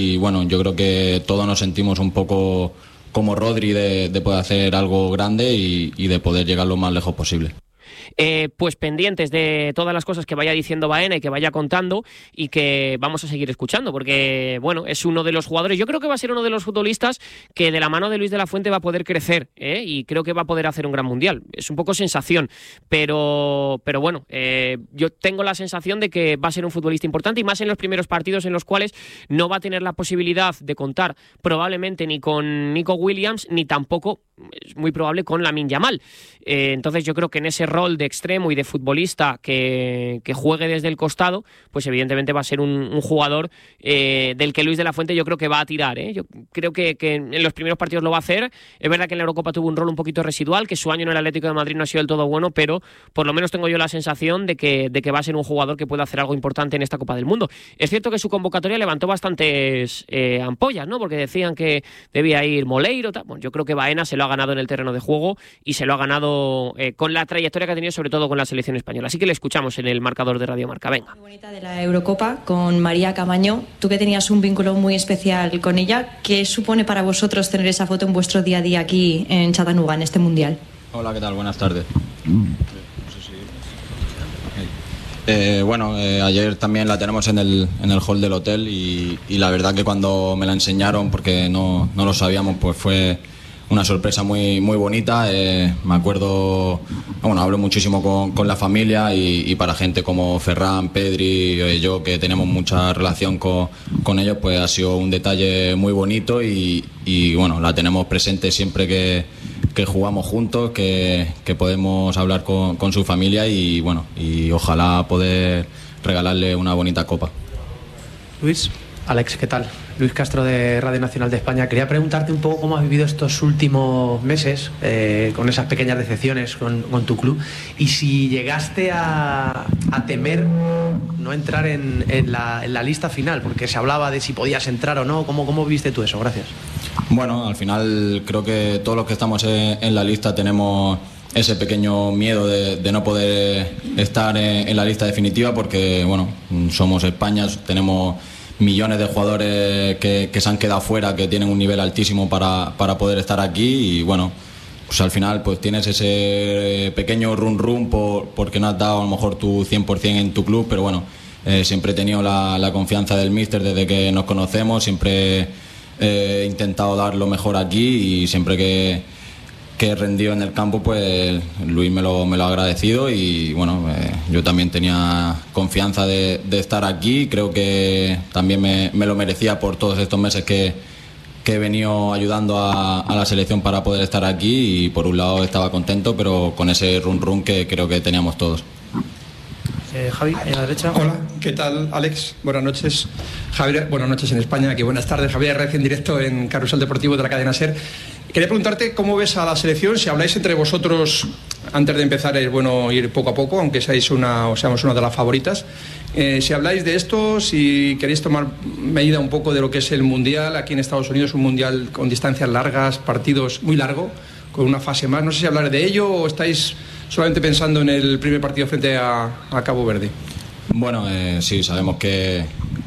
y bueno, yo creo que todos nos sentimos un poco como Rodri de poder hacer algo grande y de poder llegar lo más lejos posible. Pues pendientes de todas las cosas que vaya diciendo Baena y que vaya contando, y que vamos a seguir escuchando, porque bueno, es uno de los jugadores, yo creo que va a ser uno de los futbolistas que de la mano de Luis de la Fuente va a poder crecer, y creo que va a poder hacer un gran mundial. Es un poco sensación, pero bueno, yo tengo la sensación de que va a ser un futbolista importante, y más en los primeros partidos en los cuales no va a tener la posibilidad de contar probablemente ni con Nico Williams, ni tampoco, es muy probable, con Lamine Yamal. Entonces yo creo que en ese rol de extremo y de futbolista que juegue desde el costado, pues evidentemente va a ser un jugador del que Luis de la Fuente yo creo que va a tirar, Yo creo que en los primeros partidos lo va a hacer. Es verdad que en la Eurocopa tuvo un rol un poquito residual, que su año en el Atlético de Madrid no ha sido del todo bueno, pero por lo menos tengo yo la sensación de que va a ser un jugador que puede hacer algo importante en esta Copa del Mundo. Es cierto que su convocatoria levantó bastantes ampollas, ¿no? Porque decían que debía ir Moleiro, tal. Bueno, yo creo que Baena se lo ha ganado en el terreno de juego, y se lo ha ganado con la trayectoria que ha tenido, sobre todo con la selección española. Así que le escuchamos en el marcador de Radio Marca. Venga. Muy bonita de la Eurocopa con María Camaño. Tú que tenías un vínculo muy especial con ella, ¿qué supone para vosotros tener esa foto en vuestro día a día aquí en Chattanooga, en este mundial? Hola, ¿qué tal? Buenas tardes. Ayer también la tenemos en el hall del hotel, y la verdad que cuando me la enseñaron, porque no lo sabíamos, pues fue una sorpresa muy, muy bonita. Me acuerdo, hablo muchísimo con la familia, y para gente como Ferran, Pedri, yo, que tenemos mucha relación con ellos, pues ha sido un detalle muy bonito, y la tenemos presente siempre que jugamos juntos, que podemos hablar con su familia, y ojalá poder regalarle una bonita copa. Luis. Alex, ¿qué tal? Luis Castro, de Radio Nacional de España. Quería preguntarte un poco cómo has vivido estos últimos meses, con esas pequeñas decepciones con tu club, y si llegaste a temer no entrar en la lista final, porque se hablaba de si podías entrar o no. ¿Cómo viste tú eso? Gracias. Bueno, al final creo que todos los que estamos en la lista tenemos ese pequeño miedo de no poder estar en la lista definitiva, porque somos España, tenemos millones de jugadores que se han quedado fuera, que tienen un nivel altísimo para poder estar aquí, y pues al final pues tienes ese pequeño run porque no has dado a lo mejor tu 100% en tu club, pero siempre he tenido la confianza del míster desde que nos conocemos, siempre he intentado dar lo mejor aquí, y siempre que he rendido en el campo, pues Luis me lo ha agradecido, y yo también tenía confianza de estar aquí. Creo que también me lo merecía por todos estos meses que he venido ayudando a la selección para poder estar aquí, y por un lado estaba contento, pero con ese run que creo que teníamos todos. Javi, a la derecha. Hola, ¿qué tal, Alex? Buenas noches. Javier, buenas noches en España, aquí buenas tardes. Javier Herrera, en directo en Carrusel Deportivo de la cadena SER. Quería preguntarte cómo ves a la selección, si habláis entre vosotros antes de empezar, es bueno ir poco a poco, aunque seamos una de las favoritas. Si habláis de esto, si queréis tomar medida un poco de lo que es el Mundial, aquí en Estados Unidos, un Mundial con distancias largas, partidos muy largos, con una fase más. No sé si hablar de ello o estáis solamente pensando en el primer partido frente a Cabo Verde. Sí, sabemos que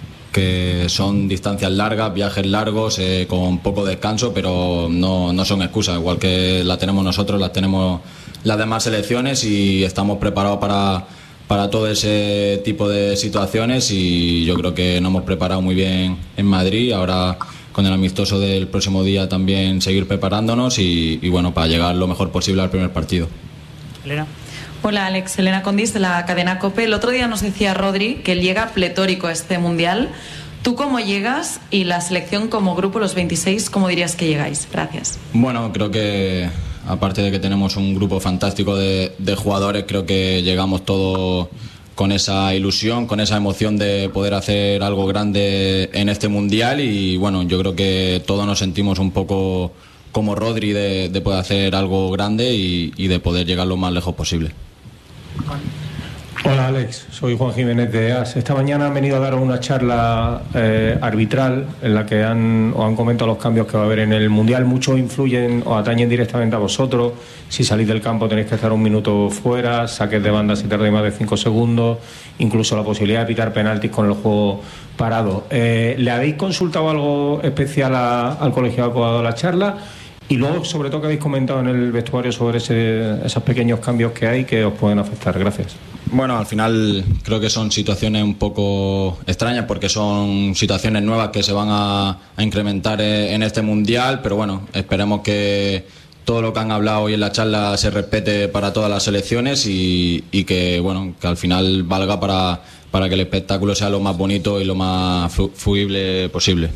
son distancias largas, viajes largos, con poco descanso, pero no son excusas. Igual que la tenemos nosotros, las tenemos las demás selecciones, y estamos preparados para todo ese tipo de situaciones, y yo creo que nos hemos preparado muy bien en Madrid. Ahora, con el amistoso del próximo día, también seguir preparándonos y para llegar lo mejor posible al primer partido. Elena. Hola, Alex. Elena Condis, de la cadena COPE. El otro día nos decía Rodri que él llega pletórico a este mundial. ¿Tú cómo llegas, y la selección como grupo, los 26, cómo dirías que llegáis? Gracias. Creo que aparte de que tenemos un grupo fantástico de jugadores, creo que llegamos todos con esa ilusión, con esa emoción de poder hacer algo grande en este mundial, y yo creo que todos nos sentimos un poco como Rodri de poder hacer algo grande y de poder llegar lo más lejos posible. Hola Alex, soy Juan Jiménez de AS. Esta mañana han venido a daros una charla arbitral en la que os han comentado los cambios que va a haber en el Mundial. Muchos influyen o atañen directamente a vosotros. Si salís del campo tenéis que estar un minuto fuera, saques de banda si tardáis más de 5 segundos, incluso la posibilidad de pitar penaltis con el juego parado. ¿Le habéis consultado algo especial al colegiado que ha dado la charla? Y luego, sobre todo, que habéis comentado en el vestuario sobre esos pequeños cambios que hay que os pueden afectar. Gracias. Bueno, al final creo que son situaciones un poco extrañas porque son situaciones nuevas que se van a incrementar en este Mundial, pero bueno, esperemos que todo lo que han hablado hoy en la charla se respete para todas las selecciones y que bueno, que al final valga para que el espectáculo sea lo más bonito y lo más fluible posible.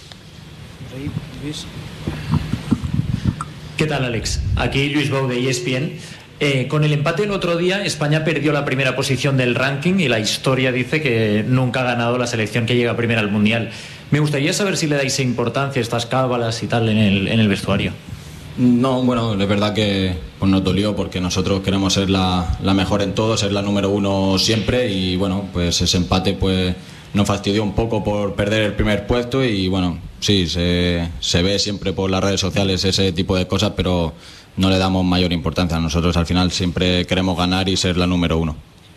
¿Qué tal, Alex? Aquí Luis Bou de ESPN. Con el empate el otro día, España perdió la primera posición del ranking y la historia dice que nunca ha ganado la selección que llega primera al Mundial. Me gustaría saber si le dais importancia a estas cábalas y tal en el vestuario. No, bueno, es verdad que pues nos dolió porque nosotros queremos ser la mejor en todo, ser la número uno siempre y bueno, pues ese empate pues nos fastidió un poco por perder el primer puesto y bueno, sí, se ve siempre por las redes sociales ese tipo de cosas, pero no le damos mayor importancia. Nosotros al final siempre queremos ganar y ser la número uno.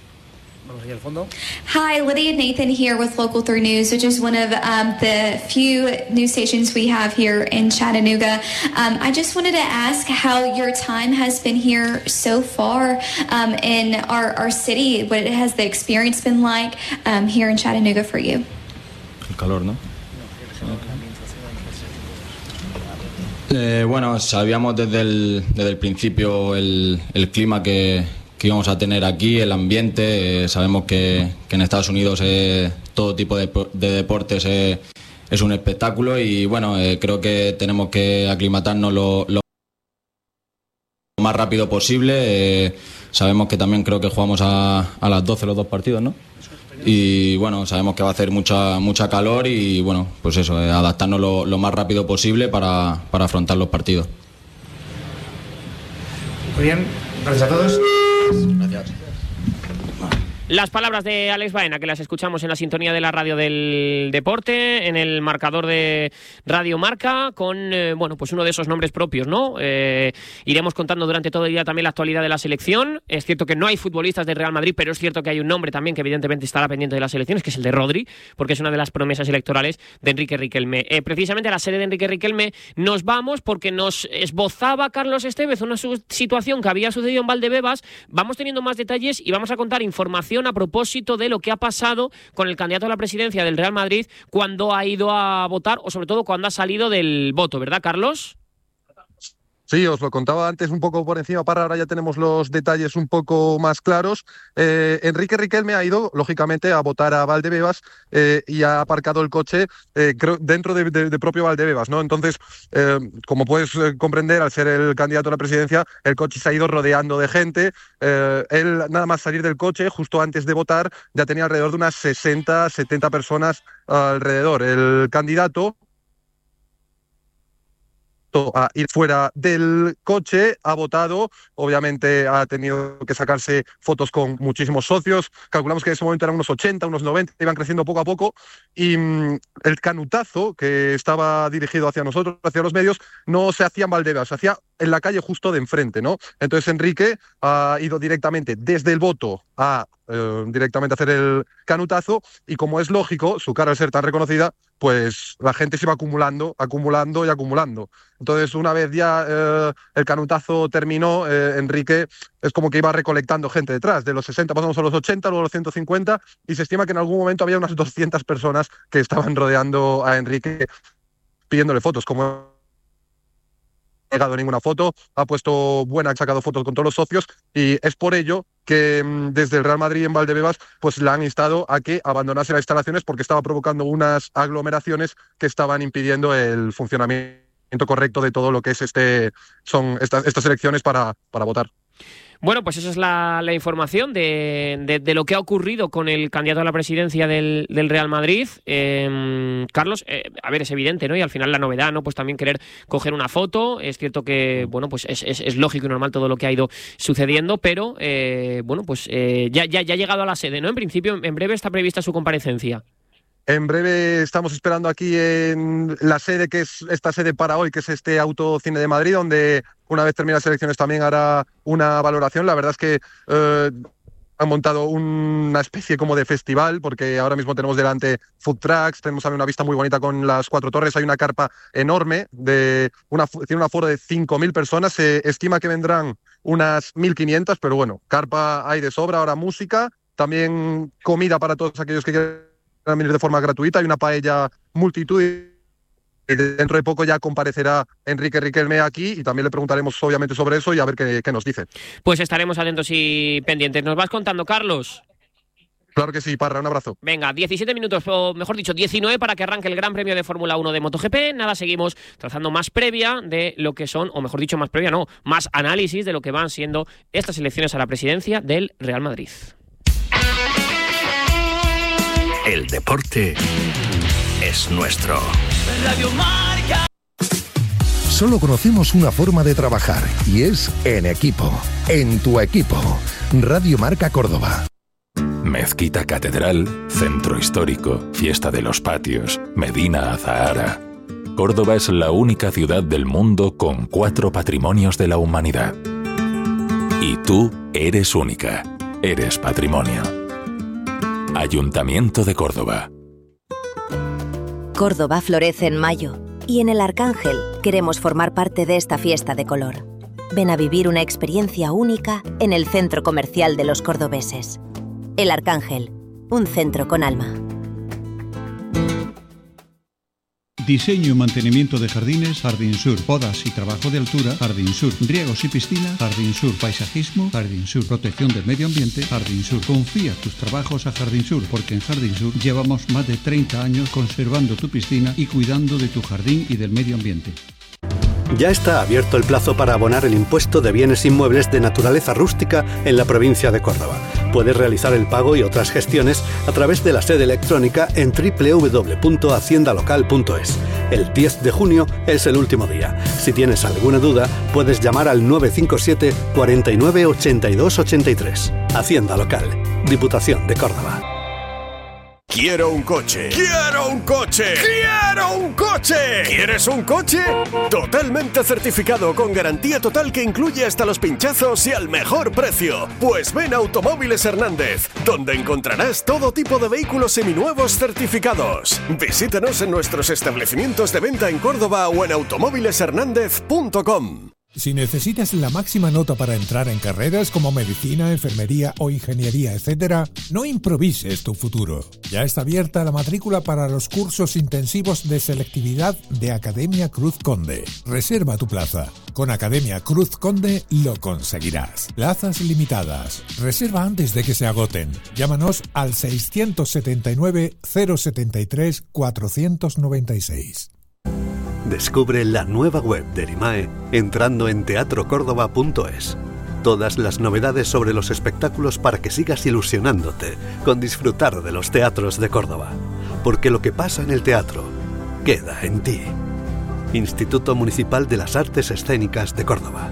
Hi, Lydia Nathan here with Local 3 News, which is one of the few news stations we have here in Chattanooga. I just wanted to ask how your time has been here so far in our city. What has the experience been like here in Chattanooga for you? El calor, ¿no? Bueno, sabíamos desde el principio el clima que íbamos a tener aquí, el ambiente. Sabemos que en Estados Unidos todo tipo de deportes es un espectáculo y bueno, creo que tenemos que aclimatarnos lo más rápido posible. Sabemos que también creo que jugamos a las 12 los dos partidos, ¿no? Y bueno, sabemos que va a hacer mucha calor y bueno, pues eso, adaptarnos lo más rápido posible para afrontar los partidos. Muy bien, gracias a todos. Gracias. Las palabras de Alex Baena, que las escuchamos en la sintonía de la radio del deporte, en el marcador de Radio Marca, con bueno, pues uno de esos nombres propios, ¿no? Iremos contando durante todo el día también la actualidad de la selección. Es cierto que no hay futbolistas del Real Madrid, pero es cierto que hay un nombre también que evidentemente estará pendiente de las selecciones, que es el de Rodri, porque es una de las promesas electorales de Enrique Riquelme. Precisamente a la sede de Enrique Riquelme nos vamos porque nos esbozaba Carlos Estevez una situación que había sucedido en Valdebebas. Vamos teniendo más detalles y vamos a contar información a propósito de lo que ha pasado con el candidato a la presidencia del Real Madrid cuando ha ido a votar o sobre todo cuando ha salido del voto, ¿verdad, Carlos? Sí, os lo contaba antes un poco por encima, ahora ya tenemos los detalles un poco más claros. Enrique Riquelme ha ido, lógicamente, a votar a Valdebebas y ha aparcado el coche dentro de propio Valdebebas, ¿no? Entonces, como puedes comprender, al ser el candidato a la presidencia, el coche se ha ido rodeando de gente. Él, nada más salir del coche, justo antes de votar, ya tenía alrededor de unas 60, 70 personas alrededor. El candidato a ir fuera del coche, ha votado, obviamente ha tenido que sacarse fotos con muchísimos socios, calculamos que en ese momento eran unos 80, unos 90, iban creciendo poco a poco, y el canutazo que estaba dirigido hacia nosotros, hacia los medios, no se hacía en Valdebebas, se hacía en la calle justo de enfrente, ¿no? Entonces Enrique ha ido directamente desde el voto a directamente hacer el canutazo, y como es lógico, su cara al ser tan reconocida, pues la gente se iba acumulando. Entonces, una vez ya el canutazo terminó, Enrique es como que iba recolectando gente detrás. De los 60 pasamos a los 80, luego a los 150, y se estima que en algún momento había unas 200 personas que estaban rodeando a Enrique pidiéndole fotos. Como ha llegado ninguna foto, ha sacado fotos con todos los socios, y es por ello que desde el Real Madrid en Valdebebas pues le han instado a que abandonase las instalaciones porque estaba provocando unas aglomeraciones que estaban impidiendo el funcionamiento correcto de todo lo que es estas elecciones para votar. Bueno, pues esa es la información de lo que ha ocurrido con el candidato a la presidencia del Real Madrid. Carlos, a ver, es evidente, ¿no? Y al final la novedad, ¿no? Pues también querer coger una foto. Es cierto que, bueno, pues es lógico y normal todo lo que ha ido sucediendo, pero, bueno, pues ya ha llegado a la sede, ¿no? En principio, en breve está prevista su comparecencia. En breve estamos esperando aquí en la sede, que es esta sede para hoy, que es este Autocine de Madrid, donde una vez termine las elecciones también hará una valoración. La verdad es que han montado una especie como de festival, porque ahora mismo tenemos delante food trucks, tenemos también una vista muy bonita con las 4 torres, hay una carpa enorme, tiene un aforo de 5.000 personas, se estima que vendrán unas 1.500, pero bueno, carpa hay de sobra, ahora música, también comida para todos aquellos que quieran venir de forma gratuita, hay una paella multitud y dentro de poco ya comparecerá Enrique Riquelme aquí y también le preguntaremos obviamente sobre eso y a ver qué nos dice. Pues estaremos atentos y pendientes. ¿Nos vas contando, Carlos? Claro que sí, Parra, un abrazo. Venga, 17 minutos, o mejor dicho, 19 para que arranque el Gran Premio de Fórmula 1 de MotoGP. Nada, seguimos trazando más previa de lo que son, o mejor dicho, más análisis de lo que van siendo estas elecciones a la presidencia del Real Madrid. El deporte es nuestro. Radio Marca. Solo conocemos una forma de trabajar y es en equipo. En tu equipo. Radio Marca Córdoba. Mezquita Catedral, Centro Histórico, Fiesta de los Patios, Medina Azahara. Córdoba es la única ciudad del mundo con 4 patrimonios de la humanidad. Y tú eres única. Eres patrimonio. Ayuntamiento de Córdoba. Córdoba florece en mayo y en el Arcángel queremos formar parte de esta fiesta de color. Ven a vivir una experiencia única en el centro comercial de los cordobeses. El Arcángel, un centro con alma. Diseño y mantenimiento de jardines, Jardín Sur. Podas y trabajo de altura, Jardín Sur. Riegos y piscina, Jardín Sur. Paisajismo, Jardín Sur. Protección del medio ambiente, Jardín Sur. Confía tus trabajos a Jardín Sur, porque en Jardín Sur llevamos más de 30 años conservando tu piscina y cuidando de tu jardín y del medio ambiente. Ya está abierto el plazo para abonar el impuesto de bienes inmuebles de naturaleza rústica en la provincia de Córdoba. Puedes realizar el pago y otras gestiones a través de la sede electrónica en www.haciendalocal.es. El 10 de junio es el último día. Si tienes alguna duda, puedes llamar al 957 49 82 83. Hacienda Local, Diputación de Córdoba. Quiero un coche. ¡Quiero un coche! ¡Quiero un coche! ¿Quieres un coche? Totalmente certificado, con garantía total que incluye hasta los pinchazos y al mejor precio. Pues ven a Automóviles Hernández, donde encontrarás todo tipo de vehículos seminuevos certificados. Visítanos en nuestros establecimientos de venta en Córdoba o en automóvileshernandez.com. Si necesitas la máxima nota para entrar en carreras como medicina, enfermería o ingeniería, etc., no improvises tu futuro. Ya está abierta la matrícula para los cursos intensivos de selectividad de Academia Cruz Conde. Reserva tu plaza. Con Academia Cruz Conde lo conseguirás. Plazas limitadas. Reserva antes de que se agoten. Llámanos al 679 073 496. Descubre la nueva web de Erimae entrando en teatrocórdoba.es. Todas las novedades sobre los espectáculos para que sigas ilusionándote con disfrutar de los teatros de Córdoba. Porque lo que pasa en el teatro queda en ti. Instituto Municipal de las Artes Escénicas de Córdoba.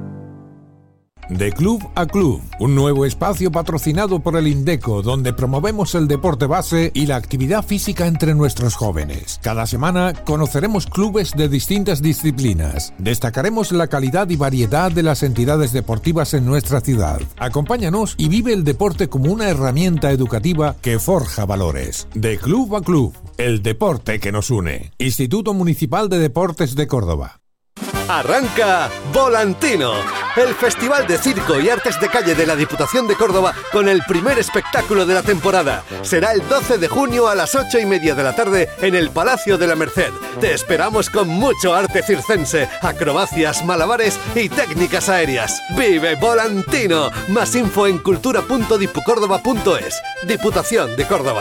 De Club a Club, un nuevo espacio patrocinado por el Indeco, donde promovemos el deporte base y la actividad física entre nuestros jóvenes. Cada semana conoceremos clubes de distintas disciplinas. Destacaremos la calidad y variedad de las entidades deportivas en nuestra ciudad. Acompáñanos y vive el deporte como una herramienta educativa que forja valores. De Club a Club, el deporte que nos une. Instituto Municipal de Deportes de Córdoba. Arranca Volantino, el festival de circo y artes de calle de la Diputación de Córdoba con el primer espectáculo de la temporada. Será el 12 de junio a las 8:30 de la tarde en el Palacio de la Merced. Te esperamos con mucho arte circense, acrobacias, malabares y técnicas aéreas. ¡Vive Volantino! Más info en cultura.dipucórdoba.es. Diputación de Córdoba.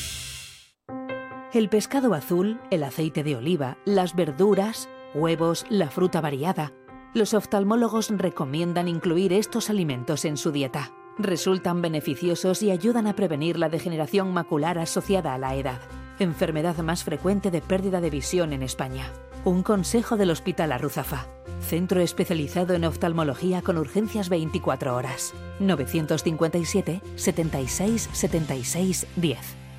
El pescado azul, el aceite de oliva, las verduras, huevos, la fruta variada. Los oftalmólogos recomiendan incluir estos alimentos en su dieta. Resultan beneficiosos y ayudan a prevenir la degeneración macular asociada a la edad, enfermedad más frecuente de pérdida de visión en España. Un consejo del Hospital Arruzafa, centro especializado en oftalmología con urgencias 24 horas. 957 76 76 10.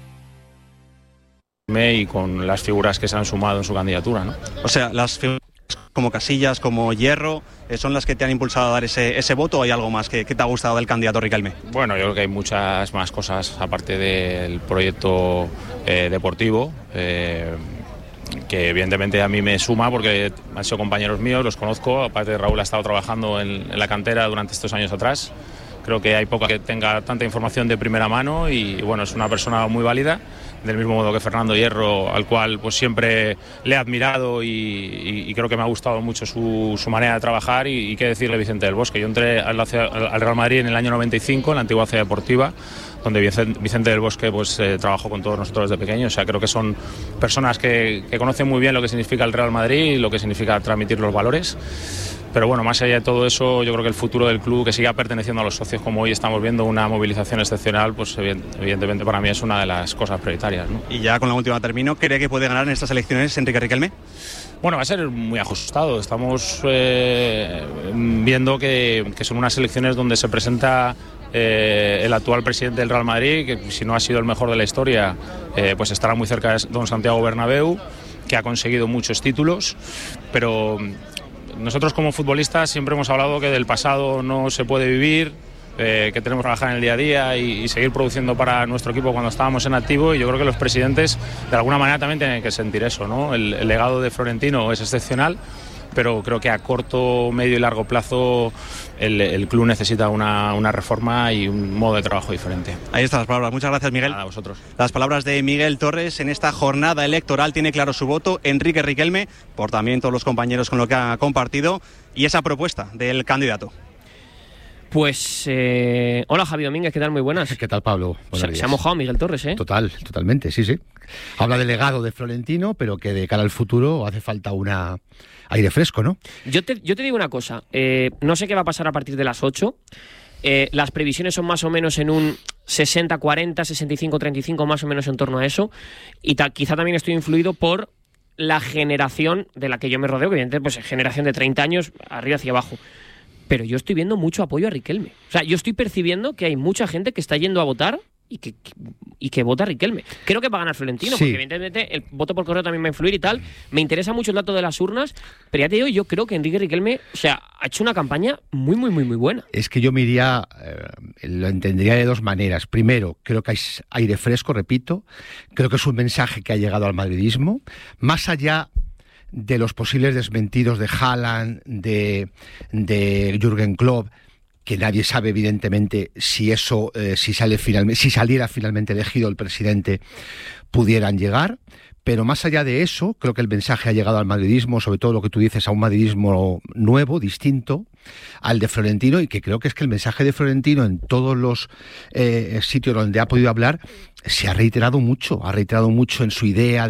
Y con las figuras que se han sumado en su candidatura, ¿no? O sea, las figuras como Casillas, como Hierro, ¿son las que te han impulsado a dar ese voto o hay algo más que te ha gustado del candidato Riquelme? Bueno, yo creo que hay muchas más cosas aparte del proyecto deportivo, que evidentemente a mí me suma porque han sido compañeros míos, los conozco, aparte Raúl ha estado trabajando en la cantera durante estos años atrás. Creo que hay poca que tenga tanta información de primera mano y bueno, es una persona muy válida, del mismo modo que Fernando Hierro, al cual pues siempre le he admirado y creo que me ha gustado mucho su manera de trabajar y qué decirle Vicente del Bosque. Yo entré al Real Madrid en el año 95, en la antigua Ciudad Deportiva, donde Vicente del Bosque pues trabajó con todos nosotros desde pequeños. O sea, creo que son personas que conocen muy bien lo que significa el Real Madrid y lo que significa transmitir los valores. Pero bueno, más allá de todo eso, yo creo que el futuro del club, que siga perteneciendo a los socios, como hoy estamos viendo una movilización excepcional, pues evidentemente para mí es una de las cosas prioritarias, ¿no? Y ya con la última termino, ¿cree que puede ganar en estas elecciones Enrique Riquelme? Bueno, va a ser muy ajustado. Estamos viendo que son unas elecciones donde se presenta el actual presidente del Real Madrid, que si no ha sido el mejor de la historia, pues estará muy cerca de don Santiago Bernabéu, que ha conseguido muchos títulos, pero nosotros como futbolistas siempre hemos hablado que del pasado no se puede vivir, que tenemos que trabajar en el día a día y seguir produciendo para nuestro equipo cuando estábamos en activo, y yo creo que los presidentes de alguna manera también tienen que sentir eso, ¿no? El legado de Florentino es excepcional, pero creo que a corto, medio y largo plazo el club necesita una reforma y un modo de trabajo diferente. Ahí están las palabras. Muchas gracias, Miguel. A vosotros. Las palabras de Miguel Torres. En esta jornada electoral tiene claro su voto Enrique Riquelme, por también todos los compañeros con lo que ha compartido, y esa propuesta del candidato. Pues, hola Javi Domínguez, ¿qué tal? Muy buenas. ¿Qué tal, Pablo? Se ha mojado Miguel Torres, ¿eh? Totalmente, sí. Habla del legado de Florentino, pero que de cara al futuro hace falta una aire fresco, ¿no? Yo te digo una cosa, no sé qué va a pasar a partir de las 8. Las previsiones son más o menos en un 60-40, 65-35, más o menos en torno a eso. Y quizá también estoy influido por la generación de la que yo me rodeo, que evidentemente pues es generación de 30 años, arriba hacia abajo. Pero yo estoy viendo mucho apoyo a Riquelme. O sea, yo estoy percibiendo que hay mucha gente que está yendo a votar y que vota a Riquelme. Creo que va a ganar Florentino, sí, porque evidentemente el voto por correo también va a influir y tal. Me interesa mucho el dato de las urnas, pero ya te digo, yo creo que Enrique Riquelme, o sea, ha hecho una campaña muy buena. Es que yo me iría, lo entendería de dos maneras. Primero, creo que hay aire fresco, repito. Creo que es un mensaje que ha llegado al madridismo. Más allá de los posibles desmentidos de Haaland, de Jürgen Klopp, que nadie sabe evidentemente si eso, si saliera finalmente elegido el presidente, pudieran llegar. Pero más allá de eso, creo que el mensaje ha llegado al madridismo, sobre todo lo que tú dices, a un madridismo nuevo, distinto al de Florentino, y que creo que es que el mensaje de Florentino en todos los sitios donde ha podido hablar se ha reiterado mucho en su idea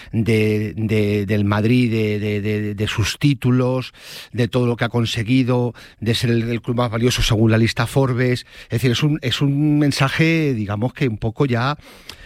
del Madrid, de sus títulos, de todo lo que ha conseguido, de ser el club más valioso según la lista Forbes. Es decir, es un mensaje, digamos, que un poco ya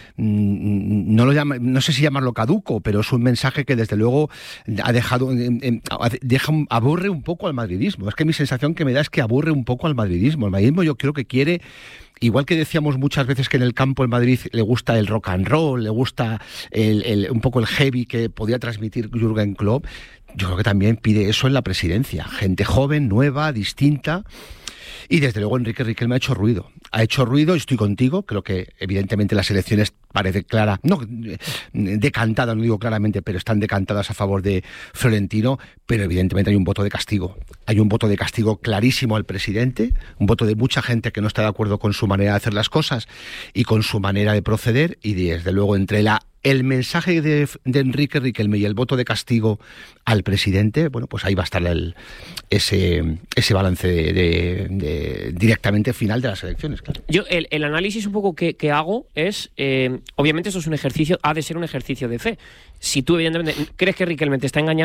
no sé si llamarlo caduco, pero es un mensaje que desde luego ha dejado aburre un poco al madridismo. Es que mi sensación que me da es que aburre un poco al madridismo. El madridismo yo creo que quiere, igual que decíamos muchas veces que en el campo el Madrid le gusta el rock and roll, le gusta un poco el heavy que podía transmitir Jürgen Klopp, yo creo que también pide eso en la presidencia. Gente joven, nueva, distinta. Y desde luego Enrique Riquelme ha hecho ruido, y estoy contigo. Creo que evidentemente las elecciones parece clara, no decantada, no digo claramente, pero están decantadas a favor de Florentino, pero evidentemente hay un voto de castigo. Hay un voto de castigo clarísimo al presidente, un voto de mucha gente que no está de acuerdo con su manera de hacer las cosas y con su manera de proceder, y desde luego entre el mensaje de Enrique Riquelme y el voto de castigo al presidente, bueno, pues ahí va a estar ese balance de directamente final de las elecciones, claro. Yo el análisis un poco que hago es, obviamente esto es un ejercicio, ha de ser un ejercicio de fe. Si tú evidentemente crees que Riquelme te está engañando,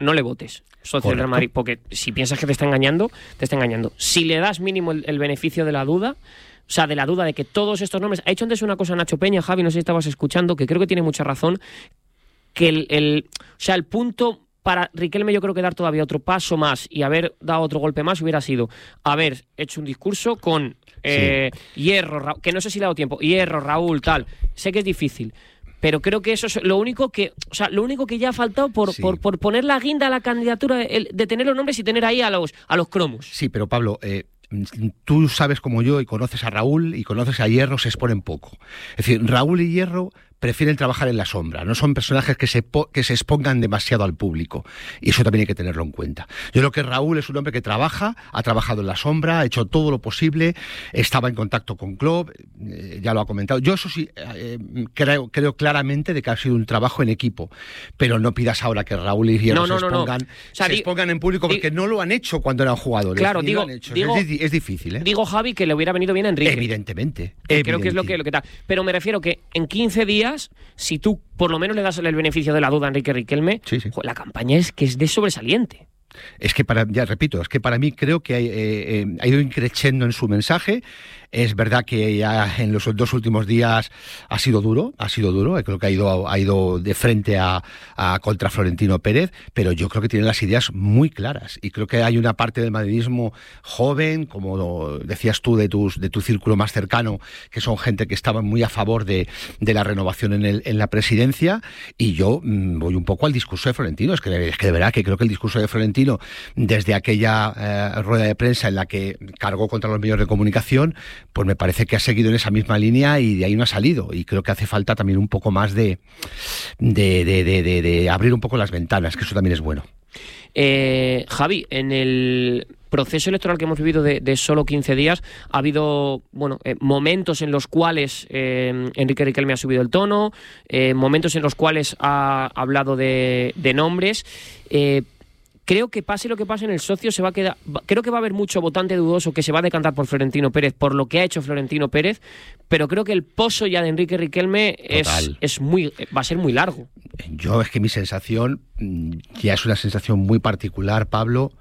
no le votes, socio del Real Madrid, porque si piensas que te está engañando, te está engañando. Si le das mínimo el beneficio de la duda, o sea, de la duda de que todos estos nombres... Ha hecho antes una cosa Nacho Peña, Javi, no sé si estabas escuchando, que creo que tiene mucha razón, que el punto para Riquelme yo creo que dar todavía otro paso más y haber dado otro golpe más hubiera sido haber hecho un discurso con Hierro, que no sé si le ha dado tiempo, Hierro, Raúl, tal. Sé que es difícil, pero creo que eso es lo único que ya ha faltado por poner la guinda a la candidatura de tener los nombres y tener ahí a los cromos. Sí, pero Pablo... tú sabes como yo y conoces a Raúl y conoces a Hierro, se exponen poco. Es decir, Raúl y Hierro prefieren trabajar en la sombra, no son personajes que se expongan demasiado al público, y eso también hay que tenerlo en cuenta. Yo creo que Raúl es un hombre que ha trabajado en la sombra, ha hecho todo lo posible, estaba en contacto con Klopp, ya lo ha comentado. Yo eso sí, creo claramente de que ha sido un trabajo en equipo, pero no pidas ahora que Raúl y Hierro se expongan en público, porque no lo han hecho cuando eran jugadores. Claro, es difícil, ¿eh? Digo, Javi, que le hubiera venido bien a Enrique. Evidentemente. Creo que es lo que tal. Pero me refiero que en 15 días, si tú por lo menos le das el beneficio de la duda a Enrique Riquelme, la campaña es de sobresaliente. Es que para mí creo que ha ido increciendo en su mensaje. Es verdad que ya en los 2 últimos días ha sido duro. Creo que ha ido de frente a contra Florentino Pérez, pero yo creo que tiene las ideas muy claras. Y creo que hay una parte del madridismo joven, como decías tú, de tu círculo más cercano, que son gente que estaban muy a favor de la renovación en la presidencia. Y yo voy un poco al discurso de Florentino. Es que de verdad que creo que el discurso de Florentino, desde aquella rueda de prensa en la que cargó contra los medios de comunicación, pues me parece que ha seguido en esa misma línea y de ahí no ha salido. Y creo que hace falta también un poco más de abrir un poco las ventanas, que eso también es bueno. Javi, en el proceso electoral que hemos vivido de solo 15 días ha habido momentos en los cuales Enrique Riquelme ha subido el tono, momentos en los cuales ha hablado de nombres. Creo que pase lo que pase en el socio, creo que va a haber mucho votante dudoso que se va a decantar por Florentino Pérez, por lo que ha hecho Florentino Pérez, pero creo que el pozo ya de Enrique Riquelme va a ser muy largo. Es que mi sensación ya es una sensación muy particular, Pablo.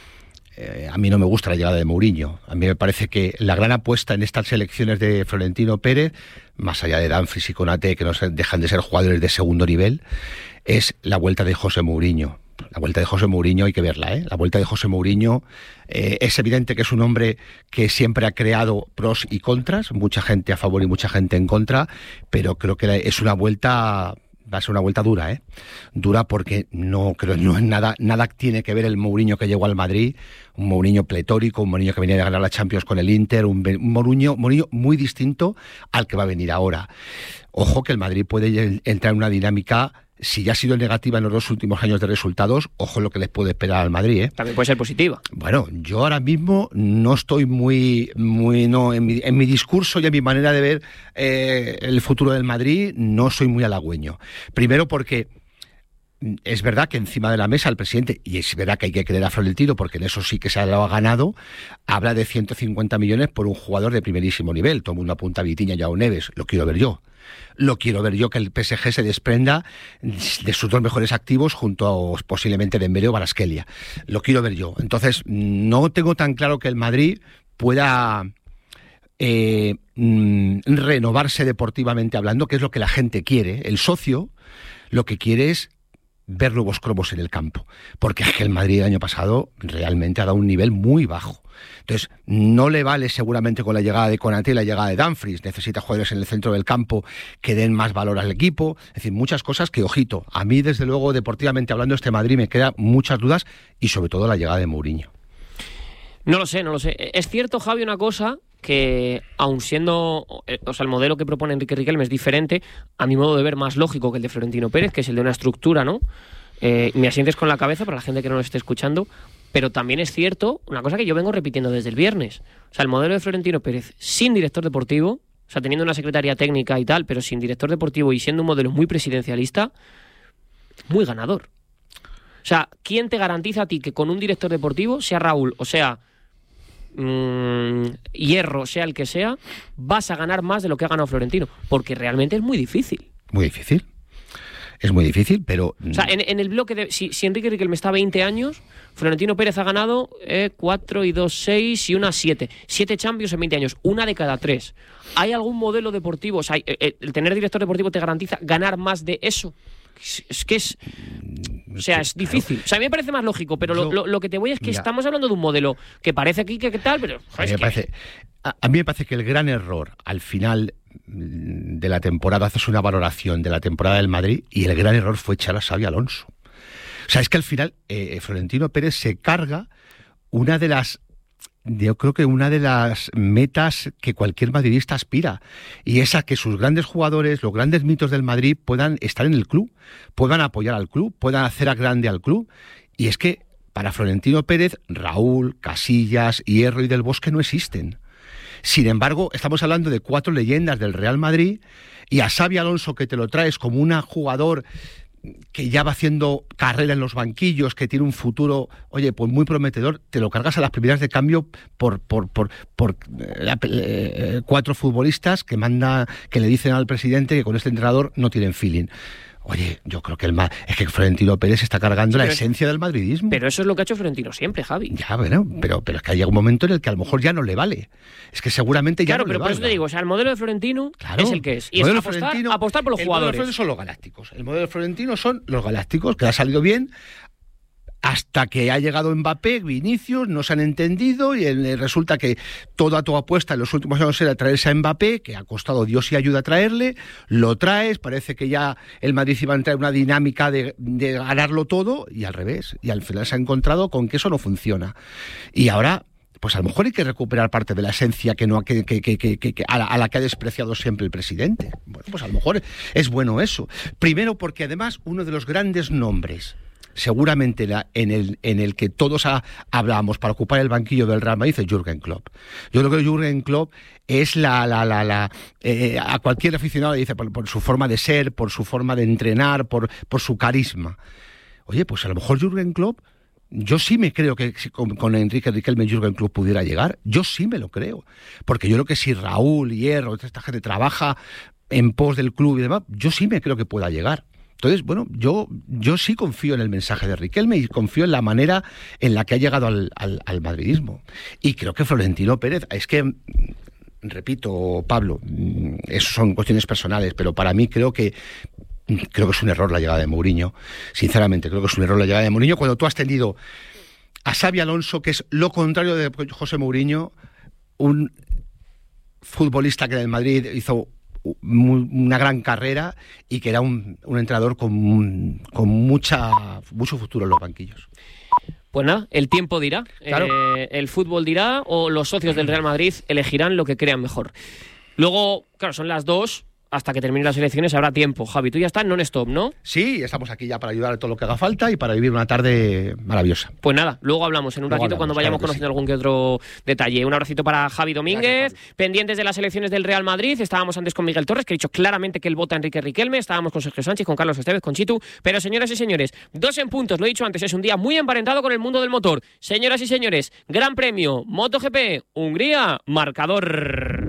A mí no me gusta la llegada de Mourinho. A mí me parece que la gran apuesta en estas elecciones de Florentino Pérez, más allá de Dumfries y Konaté, que no dejan de ser jugadores de segundo nivel, es la vuelta de José Mourinho. La vuelta de José Mourinho hay que verla, ¿eh? La vuelta de José Mourinho es evidente que es un hombre que siempre ha creado pros y contras, mucha gente a favor y mucha gente en contra, pero creo que va a ser una vuelta dura, ¿eh? Dura porque no es nada tiene que ver el Mourinho que llegó al Madrid, un Mourinho pletórico, un Mourinho que venía de ganar la Champions con el Inter, un Mourinho muy distinto al que va a venir ahora. Ojo que el Madrid puede entrar en una dinámica. Si ya ha sido negativa en los 2 últimos años de resultados, ojo lo que les puede esperar al Madrid, ¿eh? También puede ser positiva. Bueno, yo ahora mismo no estoy en mi discurso y en mi manera de ver el futuro del Madrid, no soy muy halagüeño. Primero porque es verdad que encima de la mesa el presidente, y es verdad que hay que creer a Florentino, porque en eso sí que se lo ha ganado, habla de 150 millones por un jugador de primerísimo nivel. Todo el mundo apunta a Vitinha y a Neves, lo quiero ver yo. Lo quiero ver yo, que el PSG se desprenda de sus 2 mejores activos junto a posiblemente Dembélé o Kvaratskhelia. Lo quiero ver yo. Entonces, no tengo tan claro que el Madrid pueda renovarse deportivamente hablando, que es lo que la gente quiere. El socio lo que quiere es ver nuevos cromos en el campo, porque es que el Madrid el año pasado realmente ha dado un nivel muy bajo. Entonces, no le vale seguramente con la llegada de Konaté y la llegada de Dumfries. Necesita jugadores en el centro del campo que den más valor al equipo. Es decir, muchas cosas que, ojito, a mí desde luego, deportivamente hablando, este Madrid me queda muchas dudas y sobre todo la llegada de Mourinho. No lo sé. Es cierto, Javi, una cosa, que aun siendo, el modelo que propone Enrique Riquelme es diferente, a mi modo de ver más lógico que el de Florentino Pérez, que es el de una estructura, ¿no? Me asientes con la cabeza para la gente que no lo esté escuchando, pero también es cierto una cosa que yo vengo repitiendo desde el viernes. O sea, el modelo de Florentino Pérez sin director deportivo, o sea, teniendo una secretaría técnica y tal, pero sin director deportivo y siendo un modelo muy presidencialista, muy ganador. O sea, ¿quién te garantiza a ti que con un director deportivo, sea Raúl o sea Hierro, sea el que sea, vas a ganar más de lo que ha ganado Florentino? Porque realmente es muy difícil. Muy difícil. es muy difícil, pero... O sea, en el bloque si Enrique Riquelme está 20 años, Florentino Pérez ha ganado 4 y 2, 6 y 1, 7. 7 Champions en 20 años, una de cada 3. ¿Hay algún modelo deportivo? O sea, el tener director deportivo te garantiza ganar más de eso. Es que es... O sea, es difícil. O sea, a mí me parece más lógico, pero lo que te voy es que estamos hablando de un modelo que parece aquí que tal, pero... A mí me parece que el gran error al final de la temporada, haces una valoración de la temporada del Madrid y el gran error fue echar a Xabi Alonso. O sea, es que al final Florentino Pérez se carga yo creo que una de las metas que cualquier madridista aspira, y es a que sus grandes jugadores, los grandes mitos del Madrid, puedan estar en el club, puedan apoyar al club, puedan hacer a grande al club. Y es que para Florentino Pérez, Raúl, Casillas, Hierro y Del Bosque no existen. Sin embargo, estamos hablando de 4 leyendas del Real Madrid, y a Xabi Alonso, que te lo traes como un jugador que ya va haciendo carrera en los banquillos, que tiene un futuro, oye, pues muy prometedor, te lo cargas a las primeras de cambio por 4 futbolistas que le dicen al presidente que con este entrenador no tienen feeling. Oye, yo creo que es que Florentino Pérez está cargando la esencia del madridismo. Pero eso es lo que ha hecho Florentino siempre, Javi. Ya, bueno, pero es que llega un momento en el que a lo mejor ya no le vale. Es que seguramente ya no le vale. Claro, pero por eso te digo, o sea, el modelo de Florentino es el que es. Y es apostar por los jugadores. El modelo de Florentino son los galácticos. El modelo de Florentino son los galácticos, que ha salido bien hasta que ha llegado Mbappé, Vinicius, no se han entendido y resulta que toda tu apuesta en los últimos años era traerse a Mbappé, que ha costado Dios y ayuda a traerle, lo traes, parece que ya el Madrid iba a entrar en una dinámica de ganarlo todo y al revés, y al final se ha encontrado con que eso no funciona. Y ahora, pues a lo mejor hay que recuperar parte de la esencia a la que ha despreciado siempre el presidente. Bueno, pues a lo mejor es bueno eso. Primero porque además uno de los grandes nombres seguramente en el que todos hablábamos para ocupar el banquillo del Real Madrid es Jürgen Klopp. Yo creo que Jürgen Klopp es a cualquier aficionado le dice por su forma de ser, por su forma de entrenar, por su carisma. Oye, pues a lo mejor Jürgen Klopp, yo sí me creo que con Enrique Riquelme Jürgen Klopp pudiera llegar. Yo sí me lo creo. Porque yo creo que si Raúl, Hierro, esta gente trabaja en pos del club y demás, yo sí me creo que pueda llegar. Entonces, bueno, yo sí confío en el mensaje de Riquelme y confío en la manera en la que ha llegado al madridismo. Y creo que Florentino Pérez, es que, repito, Pablo, eso son cuestiones personales, pero para mí creo que es un error la llegada de Mourinho. Sinceramente, creo que es un error la llegada de Mourinho cuando tú has tenido a Xabi Alonso, que es lo contrario de José Mourinho, un futbolista que en el Madrid hizo una gran carrera y que era un entrenador con mucho futuro en los banquillos. Pues nada, el tiempo dirá, claro. El fútbol dirá o los socios del Real Madrid elegirán lo que crean mejor. Luego, claro, son las 2. Hasta que terminen las elecciones habrá tiempo. Javi, tú ya estás non-stop, ¿no? Sí, estamos aquí ya para ayudar a todo lo que haga falta y para vivir una tarde maravillosa. Pues nada, luego hablamos en un ratito cuando vayamos conociendo algún que otro detalle. Un abracito para Javi Domínguez. Gracias, pendientes de las elecciones del Real Madrid. Estábamos antes con Miguel Torres, que ha dicho claramente que él vota a Enrique Riquelme. Estábamos con Sergio Sánchez, con Carlos Estevez, con Chitu. Pero señoras y señores, 2 en puntos, lo he dicho antes, es un día muy emparentado con el mundo del motor. Señoras y señores, Gran Premio, MotoGP, Hungría, marcador.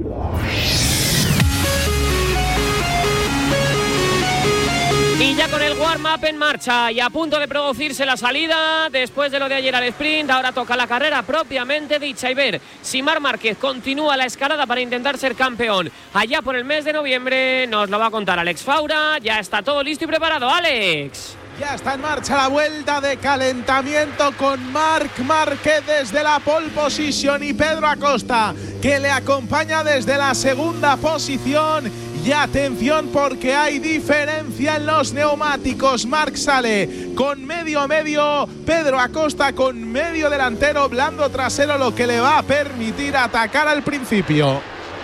Y ya con el warm-up en marcha y a punto de producirse la salida, después de lo de ayer al sprint, ahora toca la carrera propiamente dicha y ver si Marc Márquez continúa la escalada para intentar ser campeón. Allá por el mes de noviembre nos lo va a contar Alex Faura, ya está todo listo y preparado. Alex. Ya está en marcha la vuelta de calentamiento con Marc Márquez desde la pole position y Pedro Acosta, que le acompaña desde la segunda posición. Y atención porque hay diferencia en los neumáticos. Marc sale con medio, Pedro Acosta con medio delantero, blando trasero, lo que le va a permitir atacar al principio.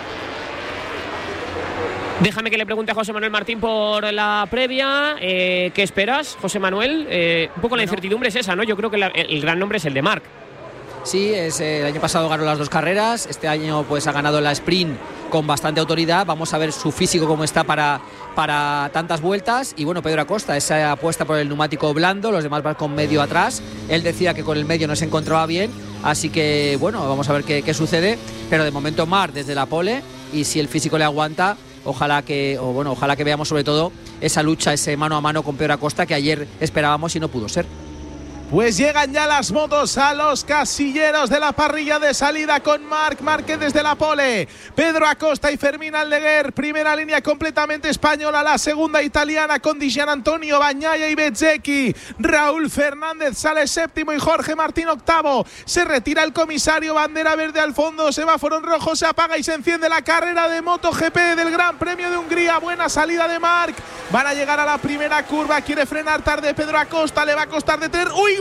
Déjame que le pregunte a José Manuel Martín por la previa. ¿Qué esperas, José Manuel? Un poco la incertidumbre es esa, ¿no? Yo creo que el gran nombre es el de Marc. Sí, el año pasado ganó las 2 carreras, este año pues ha ganado la sprint con bastante autoridad. Vamos a ver su físico cómo está para tantas vueltas. Y bueno, Pedro Acosta, esa apuesta por el neumático blando, los demás van con medio atrás. Él decía que con el medio no se encontraba bien, así que bueno, vamos a ver qué sucede. Pero de momento Marc desde la pole, y si el físico le aguanta, ojalá que veamos sobre todo esa lucha, ese mano a mano con Pedro Acosta que ayer esperábamos y no pudo ser. Pues llegan ya las motos a los casilleros de la parrilla de salida con Marc Márquez desde la pole, Pedro Acosta y Fermín Aldeguer, primera línea completamente española, la segunda italiana con Di Gianantonio, Bagnaia y Bezzecchi, Raúl Fernández sale séptimo y Jorge Martín octavo, se retira el comisario, bandera verde al fondo, semáforo en rojo, se apaga y se enciende la carrera de MotoGP del Gran Premio de Hungría, buena salida de Marc, van a llegar a la primera curva, quiere frenar tarde Pedro Acosta, le va a costar detener, ¡uy!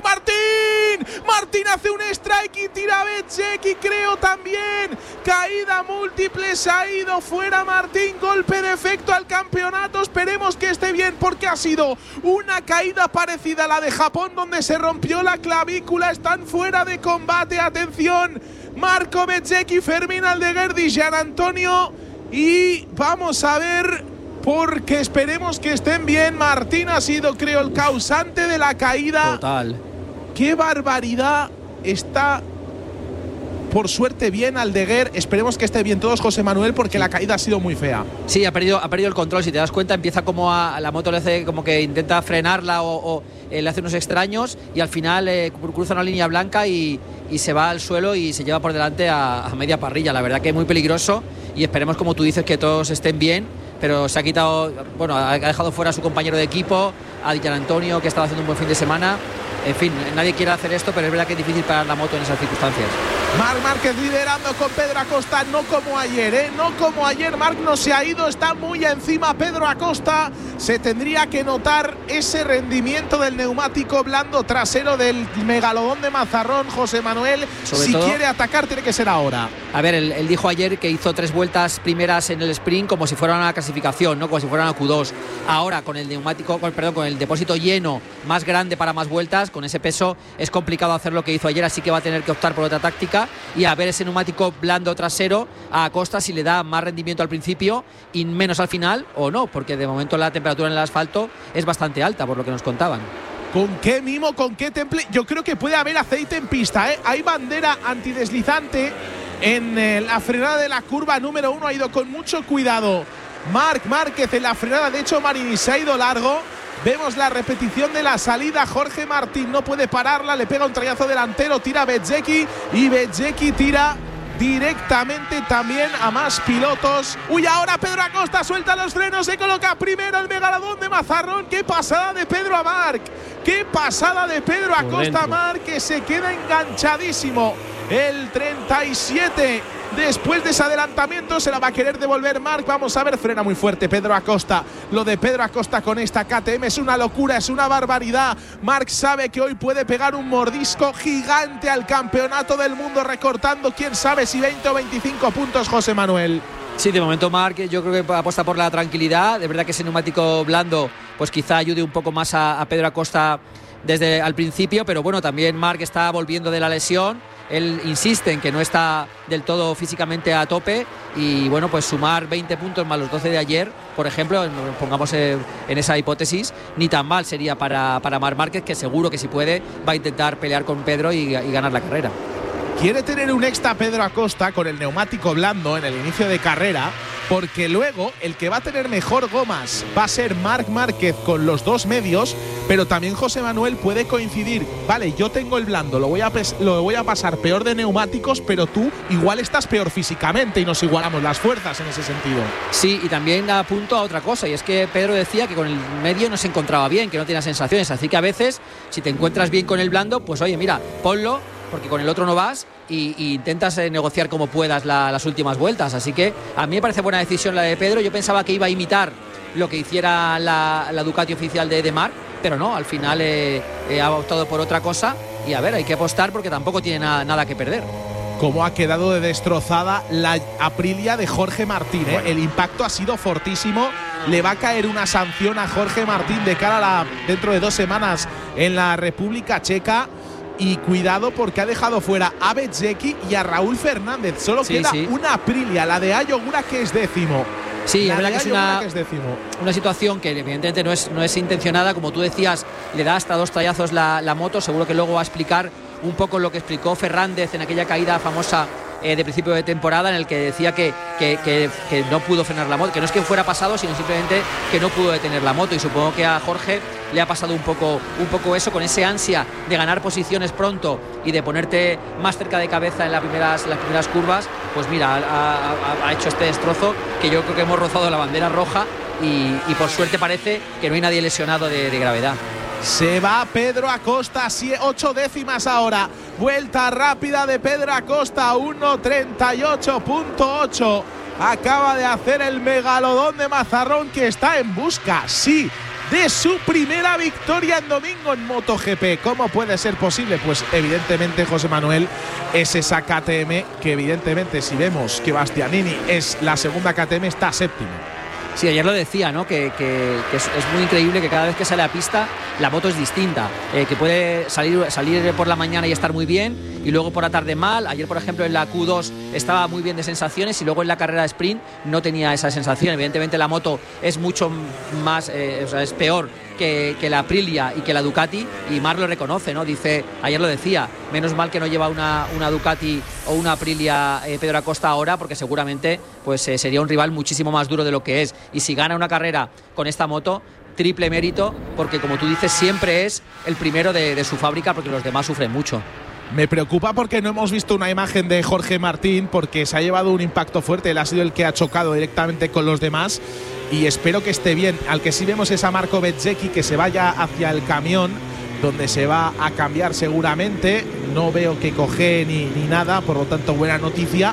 Martín hace un strike y tira Bezzecchi, creo también, caída múltiple, se ha ido fuera Martín, golpe de efecto al campeonato, esperemos que esté bien porque ha sido una caída parecida a la de Japón donde se rompió la clavícula, están fuera de combate, atención, Marco Bezzecchi, Fermín Aldeguer, Di Gianantonio y vamos a ver porque esperemos que estén bien, Martín ha sido creo el causante de la caída. Total. ¡Qué barbaridad! Está, por suerte, bien Aldeguer. Esperemos que esté bien todos, José Manuel, porque la caída ha sido muy fea. Sí, ha perdido el control. Si te das cuenta, empieza como a la moto le hace como que intenta frenarla o le hace unos extraños y al final cruza una línea blanca y se va al suelo y se lleva por delante a media parrilla. La verdad que es muy peligroso y esperemos, como tú dices, que todos estén bien. Pero se ha quitado, bueno, ha dejado fuera a su compañero de equipo, a Di Gianantonio, que estaba haciendo un buen fin de semana. En fin, nadie quiere hacer esto, pero es verdad que es difícil parar la moto en esas circunstancias. Marc Márquez liderando con Pedro Acosta, no como ayer, no como ayer. Marc no se ha ido, está muy encima Pedro Acosta. Se tendría que notar ese rendimiento del neumático blando trasero del megalodón de Mazarrón, José Manuel. Si quiere atacar, tiene que ser ahora. A ver, él dijo ayer que hizo 3 vueltas primeras en el sprint como si fuera una clasificación, ¿no? Como si fuera una Q2. Ahora, con el con el depósito lleno, más grande para más vueltas, con ese peso es complicado hacer lo que hizo ayer, así que va a tener que optar por otra táctica y a ver ese neumático blando trasero a Acosta si le da más rendimiento al principio y menos al final o no, porque de momento la temperatura en el asfalto es bastante alta, por lo que nos contaban. ¿Con qué mimo, con qué temple? Yo creo que puede haber aceite en pista, ¿eh? Hay bandera antideslizante en la frenada de la curva número 1, ha ido con mucho cuidado Marc Márquez en la frenada, de hecho Marini se ha ido largo. Vemos la repetición de la salida, Jorge Martín no puede pararla, le pega un trayazo delantero, tira Bezzecchi y Bezzecchi tira directamente también a más pilotos. Uy, ahora Pedro Acosta suelta los frenos, se coloca primero el megalodón de Mazarrón. Qué pasada de Pedro a Marc, qué pasada de Pedro Acosta a Marc, que se queda enganchadísimo. El 37 después de ese adelantamiento se la va a querer devolver Marc. Vamos a ver, frena muy fuerte Pedro Acosta. Lo de Pedro Acosta con esta KTM es una locura, es una barbaridad. Marc sabe que hoy puede pegar un mordisco gigante al campeonato del mundo, recortando quién sabe si 20 o 25 puntos, José Manuel. Sí, de momento Marc yo creo que apuesta por la tranquilidad. De verdad que ese neumático blando pues quizá ayude un poco más a Pedro Acosta desde al principio, pero bueno, también Marc está volviendo de la lesión. Él insiste en que no está del todo físicamente a tope y bueno, pues sumar 20 puntos más los 12 de ayer, por ejemplo, pongamos en esa hipótesis, ni tan mal sería para Marc Márquez, que seguro que si puede va a intentar pelear con Pedro y ganar la carrera. Quiere tener un extra Pedro Acosta con el neumático blando en el inicio de carrera, porque luego el que va a tener mejor gomas va a ser Marc Márquez con los 2 medios, pero también José Manuel puede coincidir. Vale, yo tengo el blando, lo voy a pasar peor de neumáticos, pero tú igual estás peor físicamente y nos igualamos las fuerzas en ese sentido. Sí, y también apunto a otra cosa, y es que Pedro decía que con el medio no se encontraba bien, que no tenía sensaciones, así que a veces si te encuentras bien con el blando, pues oye, mira, ponlo, porque con el otro no vas y intentas negociar como puedas las últimas vueltas. Así que a mí me parece buena decisión la de Pedro. Yo pensaba que iba a imitar lo que hiciera la Ducati oficial de Marc, pero no, al final ha optado por otra cosa y a ver, hay que apostar porque tampoco tiene nada que perder. Cómo ha quedado de destrozada la Aprilia de Jorge Martín, ¿eh? El impacto ha sido fortísimo. Le va a caer una sanción a Jorge Martín de cara a dentro de 2 semanas en la República Checa. Y cuidado porque ha dejado fuera a Bezzecchi y a Raúl Fernández. Solo queda una Aprilia, la de Ayo Ogura, que es 10º. Sí, la verdad que es una situación que evidentemente no es intencionada. Como tú decías, le da hasta 2 trayazos la moto. Seguro que luego va a explicar un poco lo que explicó Fernández en aquella caída famosa de principio de temporada en el que decía que no pudo frenar la moto, que no es que fuera pasado, sino simplemente que no pudo detener la moto, y supongo que a Jorge le ha pasado un poco eso, con ese ansia de ganar posiciones pronto y de ponerte más cerca de cabeza en las primeras curvas. Pues mira, ha hecho este destrozo que yo creo que hemos rozado la bandera roja y por suerte parece que no hay nadie lesionado de gravedad. Se va Pedro Acosta, 8 décimas ahora. Vuelta rápida de Pedro Acosta, 1:38.8. Acaba de hacer el megalodón de Mazarrón, que está en busca, sí, de su primera victoria en domingo en MotoGP. ¿Cómo puede ser posible? Pues evidentemente, José Manuel, es esa KTM que evidentemente, si vemos que Bastianini es la segunda KTM, está séptimo. Sí, ayer lo decía, ¿no? Que es muy increíble que cada vez que sale a pista la moto es distinta, que puede salir por la mañana y estar muy bien y luego por la tarde mal. Ayer, por ejemplo, en la Q2 estaba muy bien de sensaciones y luego en la carrera de sprint no tenía esa sensación. Evidentemente la moto es mucho más, es peor que la Aprilia y que la Ducati, y Marc lo reconoce, ¿no? Dice, ayer lo decía, menos mal que no lleva una Ducati o una Aprilia Pedro Acosta ahora, porque seguramente pues sería un rival muchísimo más duro de lo que es, y si gana una carrera con esta moto, triple mérito, porque como tú dices, siempre es el primero de su fábrica, porque los demás sufren mucho. Me preocupa porque no hemos visto una imagen de Jorge Martín, porque se ha llevado un impacto fuerte. Él ha sido el que ha chocado directamente con los demás y espero que esté bien. Al que sí vemos es a Marco Bezzecchi, que se vaya hacia el camión, donde se va a cambiar seguramente. No veo que coge ni nada, por lo tanto buena noticia.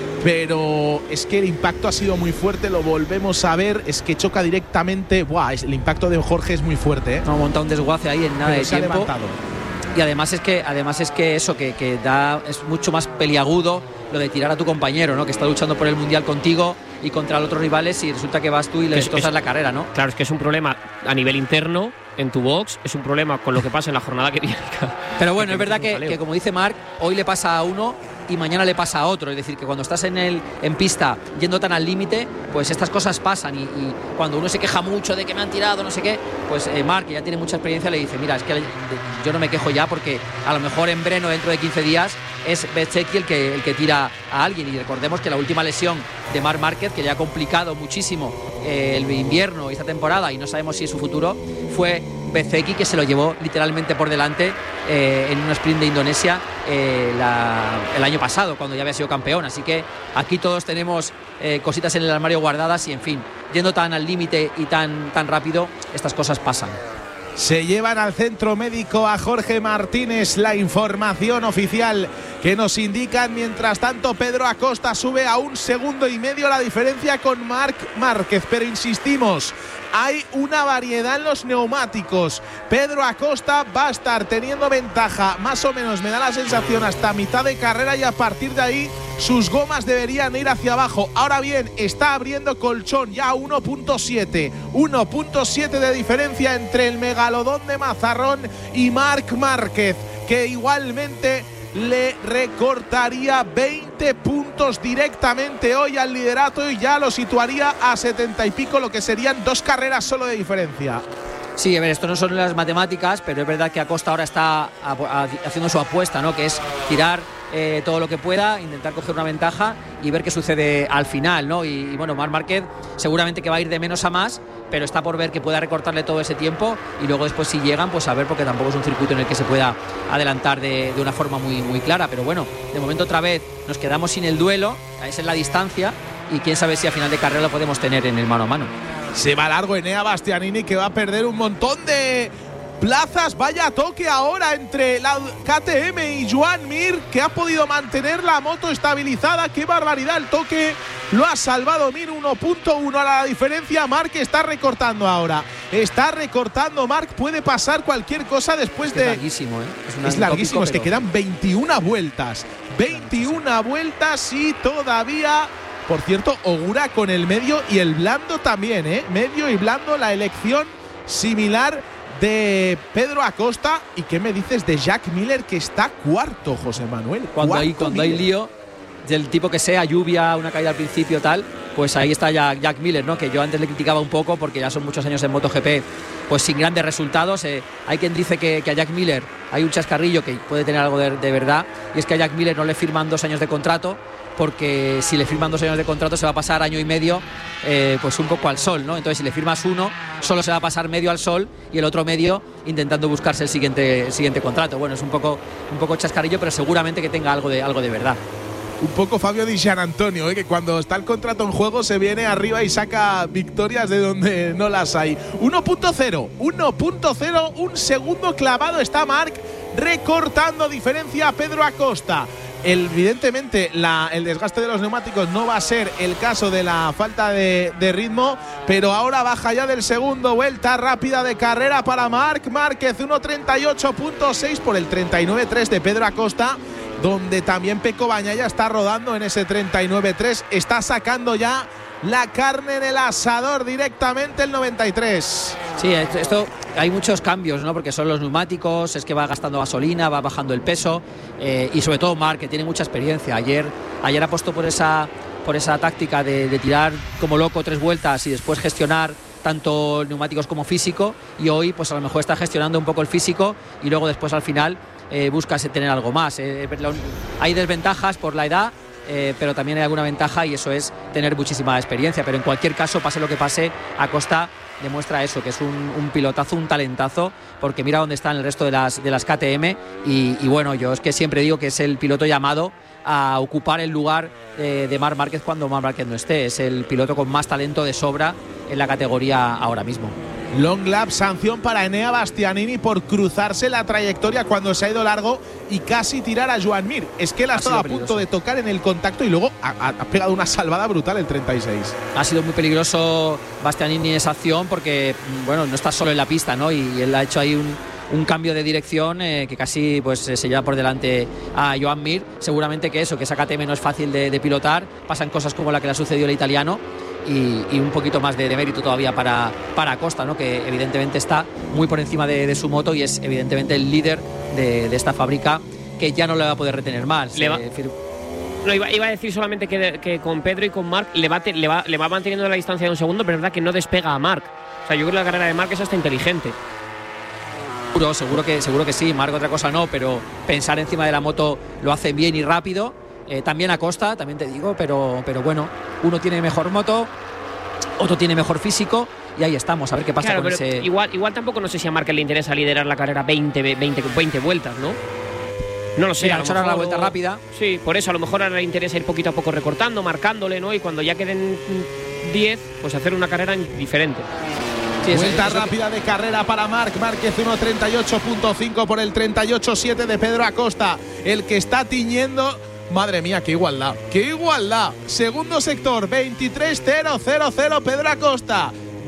Pero es que el impacto ha sido muy fuerte, lo volvemos a ver, es que choca directamente. El impacto de Jorge es muy fuerte, ¿eh? Ha montado un desguace ahí en nada de se tiempo. Ha levantado. Y además es que eso que da, es mucho más peliagudo lo de tirar a tu compañero, ¿no? Que está luchando por el mundial contigo y contra los otros rivales, y resulta que vas tú y le destrozas la carrera, ¿no? Claro, es que es un problema a nivel interno en tu box, es un problema con lo que pasa en la jornada que viene. Pero bueno, es verdad que como dice Marc, hoy le pasa a uno y mañana le pasa a otro. Es decir, que cuando estás en pista yendo tan al límite, pues estas cosas pasan, y cuando uno se queja mucho de que me han tirado, no sé qué, pues Marc, que ya tiene mucha experiencia, le dice, mira, es que yo no me quejo ya, porque a lo mejor en Breno, dentro de 15 días, es Bezzecchi el que tira a alguien. Y recordemos que la última lesión de Marc Márquez, que le ha complicado muchísimo el invierno y esta temporada, y no sabemos si es su futuro, fue Bezzecchi, que se lo llevó literalmente por delante en un sprint de Indonesia el año pasado, cuando ya había sido campeón. Así que aquí todos tenemos cositas en el armario guardadas, y en fin, yendo tan al límite y tan rápido, estas cosas pasan. Se llevan al centro médico a Jorge Martínez, la información oficial que nos indican. Mientras tanto, Pedro Acosta sube a 1,5 segundos la diferencia con Marc Márquez, pero insistimos, hay una variedad en los neumáticos. Pedro Acosta va a estar teniendo ventaja, más o menos me da la sensación, hasta mitad de carrera, y a partir de ahí sus gomas deberían ir hacia abajo. Ahora bien, está abriendo colchón ya 1.7 de diferencia entre el megalodón de Mazarrón y Marc Márquez, que igualmente le recortaría 20 puntos directamente hoy al liderato y ya lo situaría a 70 y pico, lo que serían 2 carreras solo de diferencia. Sí, a ver, esto no son las matemáticas, pero es verdad que Acosta ahora está haciendo su apuesta, ¿no? Que es tirar todo lo que pueda, intentar coger una ventaja y ver qué sucede al final, ¿no? Y bueno, Marc Márquez seguramente que va a ir de menos a más, pero está por ver que pueda recortarle todo ese tiempo, y luego después, si llegan, pues a ver, porque tampoco es un circuito en el que se pueda adelantar de una forma muy, muy clara. Pero bueno, de momento otra vez nos quedamos sin el duelo, esa es la distancia, y quién sabe si a final de carrera lo podemos tener en el mano a mano. Se va largo Enea Bastianini, que va a perder un montón de plazas. Vaya toque ahora entre la KTM y Joan Mir, que ha podido mantener la moto estabilizada. ¡Qué barbaridad! El toque lo ha salvado Mir, 1.1 a la diferencia. Marc está recortando ahora. Está recortando Marc, puede pasar cualquier cosa después de… Es larguísimo, ¿eh? Es larguísimo, es que quedan 21 vueltas. 21 vueltas y todavía… Por cierto, Ogura con el medio y el blando también, ¿eh? Medio y blando, la elección similar de Pedro Acosta. ¿Y qué me dices de Jack Miller, que está cuarto, José Manuel? Cuando hay lío, del tipo que sea, lluvia, una caída al principio, tal, pues ahí está Jack Miller, ¿no? Que yo antes le criticaba un poco porque ya son muchos años en MotoGP, pues sin grandes resultados. Hay quien dice que a Jack Miller hay un chascarrillo que puede tener algo de verdad, y es que a Jack Miller no le firman 2 años de contrato, porque si le firman 2 años de contrato se va a pasar año y medio pues un poco al sol, ¿no? Entonces si le firmas 1, solo se va a pasar medio al sol y el otro medio intentando buscarse el siguiente contrato. Bueno, es un poco chascarrillo, pero seguramente que tenga algo de verdad. Un poco Fabio Di Gianantonio, que cuando está el contrato en juego se viene arriba y saca victorias de donde no las hay. 1.0, un segundo clavado está Marc, recortando diferencia a Pedro Acosta. Evidentemente el desgaste de los neumáticos no va a ser el caso de la falta de ritmo, pero ahora baja ya del segundo. Vuelta rápida de carrera para Marc Márquez, 1.38.6 por el 39.3 de Pedro Acosta, donde también Pecco Bagnaia está rodando en ese 39.3, está sacando ya la carne en el asador directamente el 93. Sí, esto hay muchos cambios, ¿no? Porque son los neumáticos, es que va gastando gasolina, va bajando el peso, y sobre todo Marc, que tiene mucha experiencia. Ayer apostó por esa táctica de tirar como loco 3 vueltas y después gestionar tanto neumáticos como físico, y hoy pues a lo mejor está gestionando un poco el físico y luego después al final busca tener algo más. Hay desventajas por la edad, pero también hay alguna ventaja, y eso es tener muchísima experiencia. Pero en cualquier caso, pase lo que pase, Acosta demuestra eso, que es un pilotazo, un talentazo, porque mira dónde están el resto de las KTM, y bueno, yo es que siempre digo que es el piloto llamado a ocupar el lugar de Marc Márquez cuando Marc Márquez no esté. Es el piloto con más talento de sobra en la categoría ahora mismo. Long lap, sanción para Enea Bastianini por cruzarse la trayectoria cuando se ha ido largo y casi tirar a Joan Mir. Es que él ha estado a punto de tocar en el contacto y luego ha pegado una salvada brutal el 36. Ha sido muy peligroso Bastianini esa acción porque, bueno, no está solo en la pista, ¿no? Y él ha hecho ahí un cambio de dirección que casi pues se lleva por delante a Joan Mir. Seguramente que esa KTM no es fácil de pilotar, pasan cosas como la que le ha sucedido al italiano, y un poquito más de mérito todavía para Acosta, ¿no? Que evidentemente está muy por encima de su moto y es evidentemente el líder de esta fábrica, que ya no le va a poder retener más. Iba a decir solamente que con Pedro y con Marc le va manteniendo la distancia de un segundo, pero es verdad que no despega a Marc. O sea, yo creo que la carrera de Marc es hasta inteligente. Seguro que sí. Marc otra cosa no, pero pensar encima de la moto lo hace bien y rápido. También Acosta, también te digo, pero bueno, uno tiene mejor moto, otro tiene mejor físico, y ahí estamos, a ver qué pasa, claro, con ese. Igual tampoco, no sé si a Marc le interesa liderar la carrera 20 vueltas, ¿no? No lo sé. Mira, a la vuelta rápida. Sí, por eso a lo mejor ahora le interesa ir poquito a poco recortando, marcándole, ¿no? Y cuando ya queden 10, pues hacer una carrera diferente. Sí, vuelta rápida de carrera para Marc Márquez, 1.38.5 por el 38.7 de Pedro Acosta, el que está tiñendo. Madre mía, qué igualdad, qué igualdad. Segundo sector, 23.000 Pedro Acosta,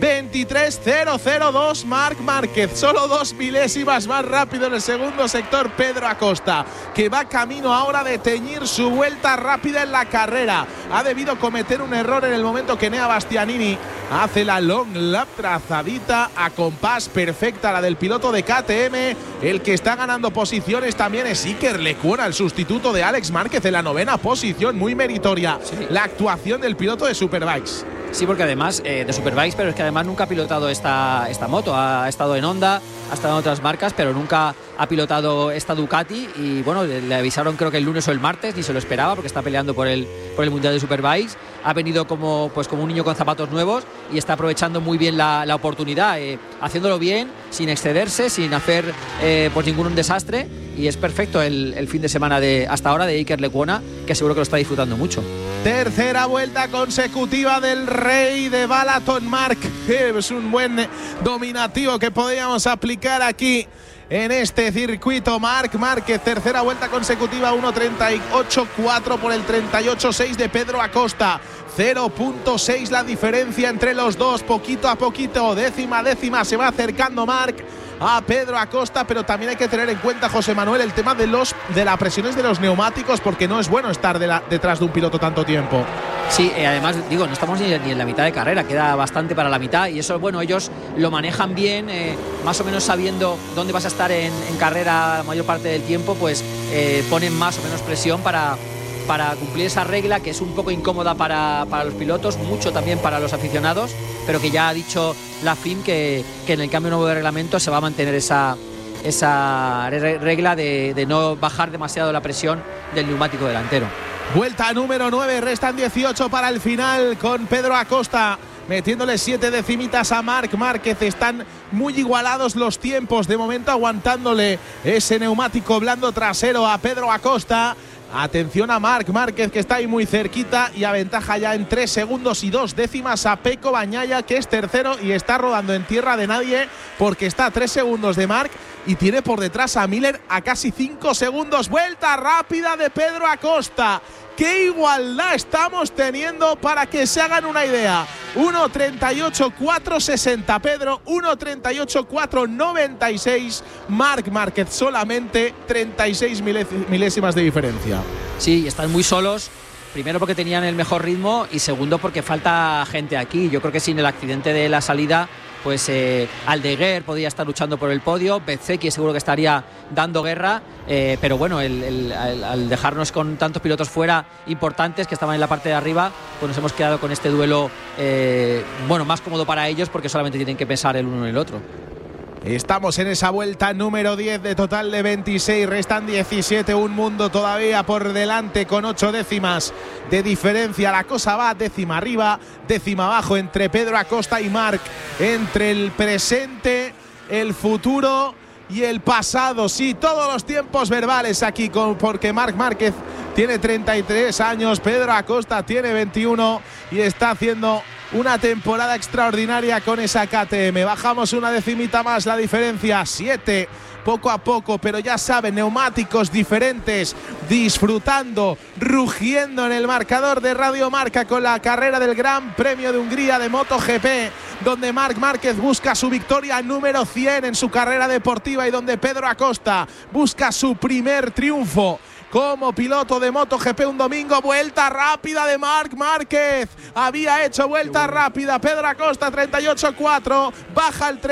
23.002 Marc Márquez, solo 2 milésimas más rápido en el segundo sector Pedro Acosta, que va camino ahora de teñir su vuelta rápida en la carrera. Ha debido cometer un error en el momento que Enea Bastianini hace la long lap trazadita a compás perfecta, la del piloto de KTM. El que está ganando posiciones también es Iker Lecuona, el sustituto de Alex Márquez, en la 9ª posición, muy meritoria. Sí. La actuación del piloto de Superbikes. Sí, porque además de Superbikes, pero es que además nunca ha pilotado esta moto. Ha estado en Honda, ha estado en otras marcas, pero nunca ha pilotado esta Ducati. Y bueno, le avisaron creo que el lunes o el martes, ni se lo esperaba porque está peleando por el Mundial de Superbikes. Ha venido como un niño con zapatos nuevos y está aprovechando muy bien la oportunidad, haciéndolo bien, sin excederse, sin hacer pues ningún desastre. Y es perfecto el fin de semana hasta ahora de Iker Lecuona, que seguro que lo está disfrutando mucho. Tercera vuelta consecutiva del rey de Balaton, Marc. Es un buen dominativo que podríamos aplicar aquí en este circuito. Marc Márquez, tercera vuelta consecutiva, 1.38.4 por el 38.6 de Pedro Acosta. 0.6 la diferencia entre los dos, poquito a poquito, décima se va acercando Marc a Pedro Acosta, pero también hay que tener en cuenta, José Manuel, el tema de las presiones de los neumáticos, porque no es bueno estar detrás de un piloto tanto tiempo. Sí, además, digo, no estamos ni en la mitad de carrera, queda bastante para la mitad, y eso, bueno, ellos lo manejan bien, más o menos sabiendo dónde vas a estar en carrera la mayor parte del tiempo, pues ponen más o menos presión para para cumplir esa regla que es un poco incómoda para los pilotos, mucho también para los aficionados, pero que ya ha dicho la FIM que en el cambio nuevo de reglamento se va a mantener esa regla de no bajar demasiado la presión del neumático delantero. Vuelta número 9, restan 18 para el final con Pedro Acosta metiéndole 7 decimitas a Marc Márquez. Están muy igualados los tiempos, de momento aguantándole ese neumático blando trasero a Pedro Acosta. Atención a Marc Márquez, que está ahí muy cerquita y aventaja ya en 3 segundos y 2 décimas a Pecco Bagnaia, que es tercero y está rodando en tierra de nadie porque está a 3 segundos de Marc y tiene por detrás a Miller a casi 5 segundos. Vuelta rápida de Pedro Acosta. ¡Qué igualdad estamos teniendo para que se hagan una idea! 1.38.460 Pedro, 1.38.496 Marc Márquez, solamente 36 milésimas de diferencia. Sí, están muy solos. Primero porque tenían el mejor ritmo y segundo porque falta gente aquí. Yo creo que sin el accidente de la salida, pues Aldeguer podría estar luchando por el podio, Bezzecchi seguro que estaría dando guerra, pero bueno, al dejarnos con tantos pilotos fuera importantes que estaban en la parte de arriba, pues nos hemos quedado con este duelo más cómodo para ellos porque solamente tienen que pensar el uno en el otro. Estamos en esa vuelta número 10 de total de 26, restan 17, un mundo todavía por delante con 8 décimas de diferencia. La cosa va décima arriba, décima abajo entre Pedro Acosta y Marc, entre el presente, el futuro y el pasado. Sí, todos los tiempos verbales aquí, porque Marc Márquez tiene 33 años, Pedro Acosta tiene 21 y está haciendo una temporada extraordinaria con esa KTM. Bajamos una decimita más la diferencia, 7 poco a poco, pero ya saben, neumáticos diferentes, disfrutando, rugiendo en el marcador de Radio Marca con la carrera del Gran Premio de Hungría de MotoGP, donde Marc Márquez busca su victoria número 100 en su carrera deportiva y donde Pedro Acosta busca su primer triunfo como piloto de MotoGP un domingo. Vuelta rápida de Marc Márquez. Había hecho vuelta rápida Pedro Acosta, 38.4. Baja el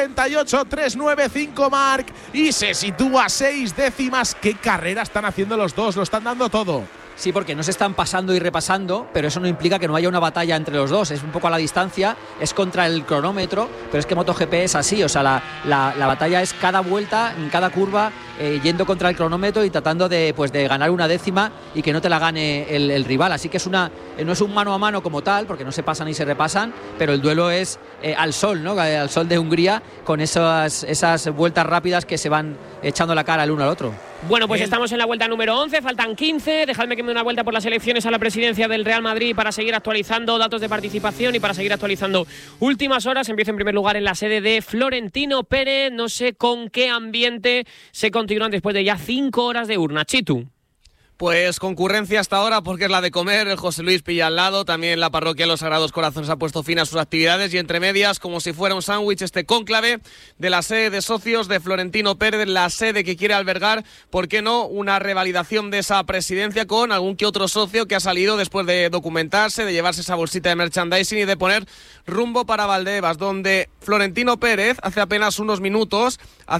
38.395 Marc y se sitúa a 6 décimas. ¿Qué carrera están haciendo los dos? Lo están dando todo. Sí, porque no se están pasando y repasando, pero eso no implica que no haya una batalla entre los dos. Es un poco a la distancia, es contra el cronómetro, pero es que MotoGP es así, o sea, la batalla es cada vuelta, en cada curva, yendo contra el cronómetro y tratando de ganar una décima y que no te la gane el rival. Así que no es un mano a mano como tal, porque no se pasan y se repasan, pero el duelo es al sol, ¿no? Al sol de Hungría, con esas vueltas rápidas que se van echando la cara el uno al otro. Bueno, pues estamos en la vuelta número 11, faltan 15. Dejadme que me dé una vuelta por las elecciones a la presidencia del Real Madrid para seguir actualizando datos de participación y para seguir actualizando últimas horas. Empiezo en primer lugar en la sede de Florentino Pérez. No sé con qué ambiente se continúan después de ya 5 horas de urna. Chitu. Pues concurrencia hasta ahora porque es la de comer, el José Luis pilla al lado, también la parroquia de los Sagrados Corazones ha puesto fin a sus actividades y entre medias, como si fuera un sándwich, este cónclave de la sede de socios de Florentino Pérez, la sede que quiere albergar, ¿por qué no?, una revalidación de esa presidencia con algún que otro socio que ha salido después de documentarse, de llevarse esa bolsita de merchandising y de poner rumbo para Valdebebas, donde Florentino Pérez hace apenas unos minutos,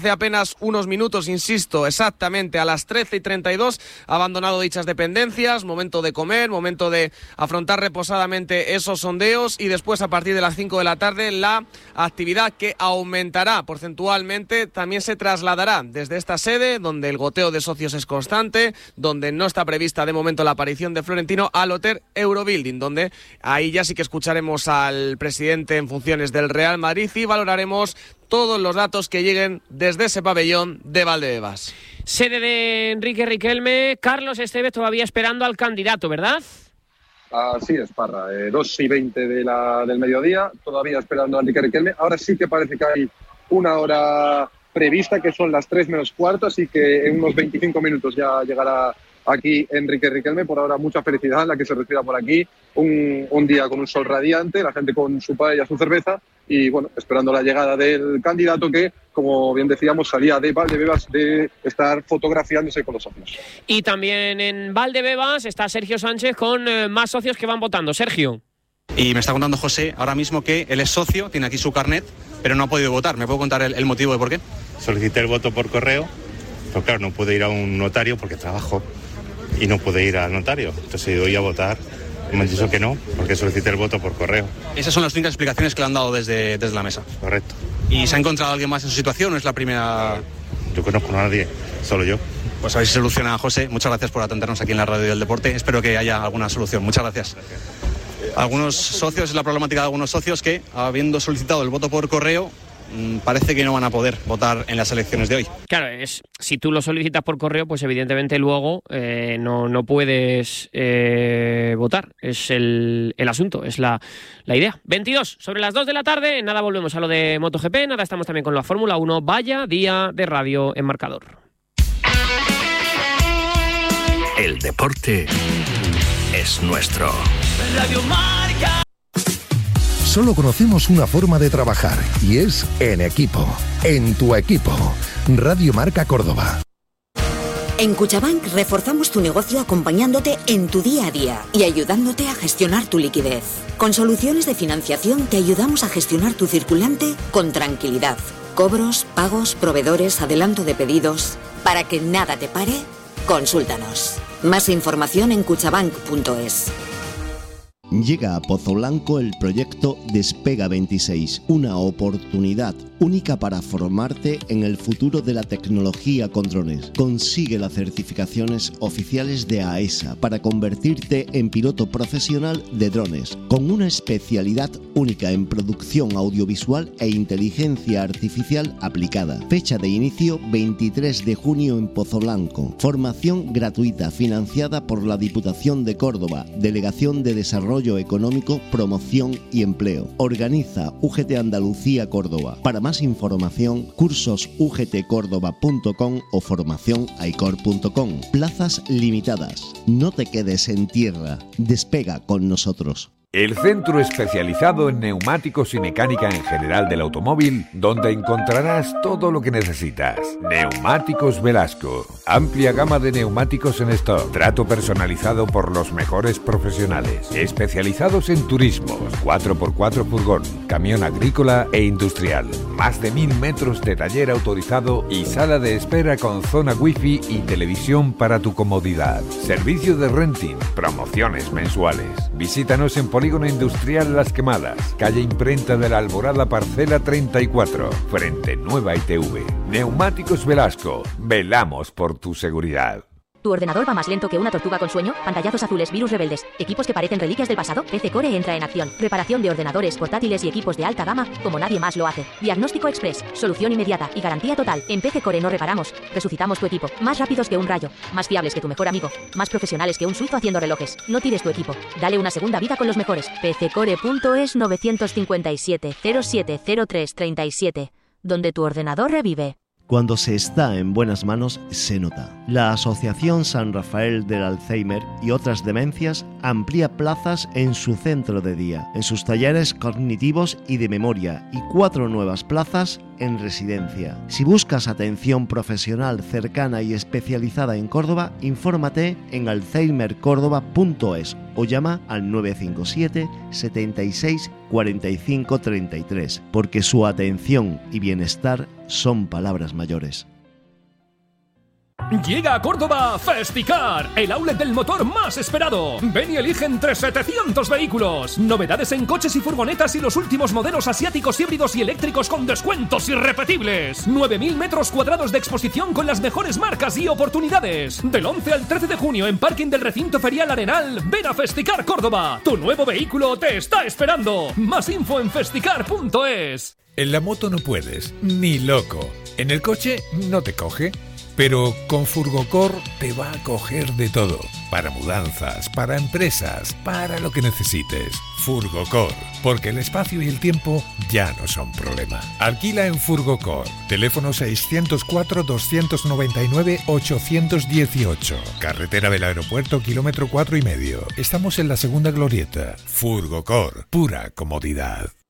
insisto, exactamente a las 13:32, abandonado dichas dependencias, momento de comer, momento de afrontar reposadamente esos sondeos y después a partir de las 5 de la tarde la actividad que aumentará porcentualmente también se trasladará desde esta sede donde el goteo de socios es constante, donde no está prevista de momento la aparición de Florentino, al Hotel Eurobuilding, donde ahí ya sí que escucharemos al presidente en funciones del Real Madrid y valoraremos todos los datos que lleguen desde ese pabellón de Valdebebas. Sede de Enrique Riquelme, Carlos Estevez todavía esperando al candidato, ¿verdad? Así es, Parra, 2:20 del mediodía, todavía esperando a Enrique Riquelme. Ahora sí que parece que hay una hora prevista, que son las 3 menos cuarto, así que en unos 25 minutos ya llegará aquí Enrique Riquelme. Por ahora mucha felicidad en la que se respira por aquí, un día con un sol radiante, la gente con su paella, su cerveza y bueno, esperando la llegada del candidato que, como bien decíamos, salía de Valdebebas de estar fotografiándose con los socios. Y también en Valdebebas está Sergio Sánchez con más socios que van votando. Sergio. Y me está contando José ahora mismo que él es socio, tiene aquí su carnet, pero no ha podido votar. ¿Me puedo contar el motivo de por qué? Solicité el voto por correo, pero claro, no puedo ir a un notario porque trabajo y no pude ir al notario. Entonces he ido hoy a votar. Me han dicho que no, porque solicité el voto por correo. Esas son las únicas explicaciones que le han dado desde la mesa. Correcto. ¿Y se ha encontrado alguien más en su situación o es la primera? Yo conozco a nadie, solo yo. Pues a ver si soluciona, José. Muchas gracias por atendernos aquí en la Radio del Deporte. Espero que haya alguna solución. Muchas gracias. Algunos socios, es la problemática de algunos socios que, habiendo solicitado el voto por correo, parece que no van a poder votar en las elecciones de hoy. Claro, si tú lo solicitas por correo, pues evidentemente luego no puedes votar. Es el asunto, es la idea. 22, sobre las 2 de la tarde, nada, volvemos a lo de MotoGP, nada, estamos también con la Fórmula 1. Vaya día de radio en marcador. El deporte es nuestro. Radio Marca. Solo conocemos una forma de trabajar y es en equipo. En tu equipo. Radio Marca Córdoba. En Cuchabank reforzamos tu negocio acompañándote en tu día a día y ayudándote a gestionar tu liquidez. Con soluciones de financiación te ayudamos a gestionar tu circulante con tranquilidad. Cobros, pagos, proveedores, adelanto de pedidos. Para que nada te pare, consúltanos. Más información en cuchabank.es. Llega a Pozo Blanco el proyecto Despega 26, una oportunidad única para formarte en el futuro de la tecnología con drones. Consigue las certificaciones oficiales de AESA para convertirte en piloto profesional de drones, con una especialidad única en producción audiovisual e inteligencia artificial aplicada. Fecha de inicio 23 de junio en Pozo Blanco. Formación gratuita financiada por la Diputación de Córdoba, Delegación de Desarrollo Económico, Promoción y Empleo. Organiza UGT Andalucía Córdoba. Para más información, cursosugtcordoba.com o formacionaicor.com. Plazas limitadas. No te quedes en tierra. Despega con nosotros. El centro especializado en neumáticos y mecánica en general del automóvil, donde encontrarás todo lo que necesitas. Neumáticos Velasco. Amplia gama de neumáticos en stock. Trato personalizado por los mejores profesionales. Especializados en turismos, 4x4 furgón, camión agrícola e industrial. Más de 1000 metros de taller autorizado y sala de espera con zona wifi y televisión para tu comodidad. Servicio de renting, promociones mensuales. Visítanos en Polígono Industrial Las Quemadas, calle Imprenta de la Alborada, parcela 34, frente Nueva ITV. Neumáticos Velasco, velamos por tu seguridad. ¿Tu ordenador va más lento que una tortuga con sueño? Pantallazos azules, virus rebeldes, equipos que parecen reliquias del pasado. PC Core entra en acción. Reparación de ordenadores, portátiles y equipos de alta gama como nadie más lo hace. Diagnóstico express, solución inmediata y garantía total. En PC Core no reparamos, resucitamos tu equipo. Más rápidos que un rayo, más fiables que tu mejor amigo, más profesionales que un suizo haciendo relojes. No tires tu equipo, dale una segunda vida con los mejores. PCcore.es 957 0703 37, donde tu ordenador revive. Cuando se está en buenas manos, se nota. La Asociación San Rafael del Alzheimer y otras demencias amplía plazas en su centro de día, en sus talleres cognitivos y de memoria, y 4 nuevas plazas en residencia. Si buscas atención profesional cercana y especializada en Córdoba, infórmate en alzheimercordoba.es o llama al 957 76 45 33, porque su atención y bienestar son palabras mayores. Llega a Córdoba Festicar, el outlet del motor más esperado. Ven y elige entre 700 vehículos. Novedades en coches y furgonetas y los últimos modelos asiáticos, híbridos y eléctricos con descuentos irrepetibles. 9.000 metros cuadrados de exposición con las mejores marcas y oportunidades. Del 11 al 13 de junio en parking del recinto ferial Arenal. Ven a Festicar Córdoba. Tu nuevo vehículo te está esperando. Más info en festicar.es. En la moto no puedes, ni loco. En el coche no te coge. Pero con Furgocor te va a coger de todo. Para mudanzas, para empresas, para lo que necesites. Furgocor, porque el espacio y el tiempo ya no son problema. Alquila en Furgocor. Teléfono 604-299-818. Carretera del Aeropuerto, kilómetro 4,5. Estamos en la segunda glorieta. Furgocor, pura comodidad.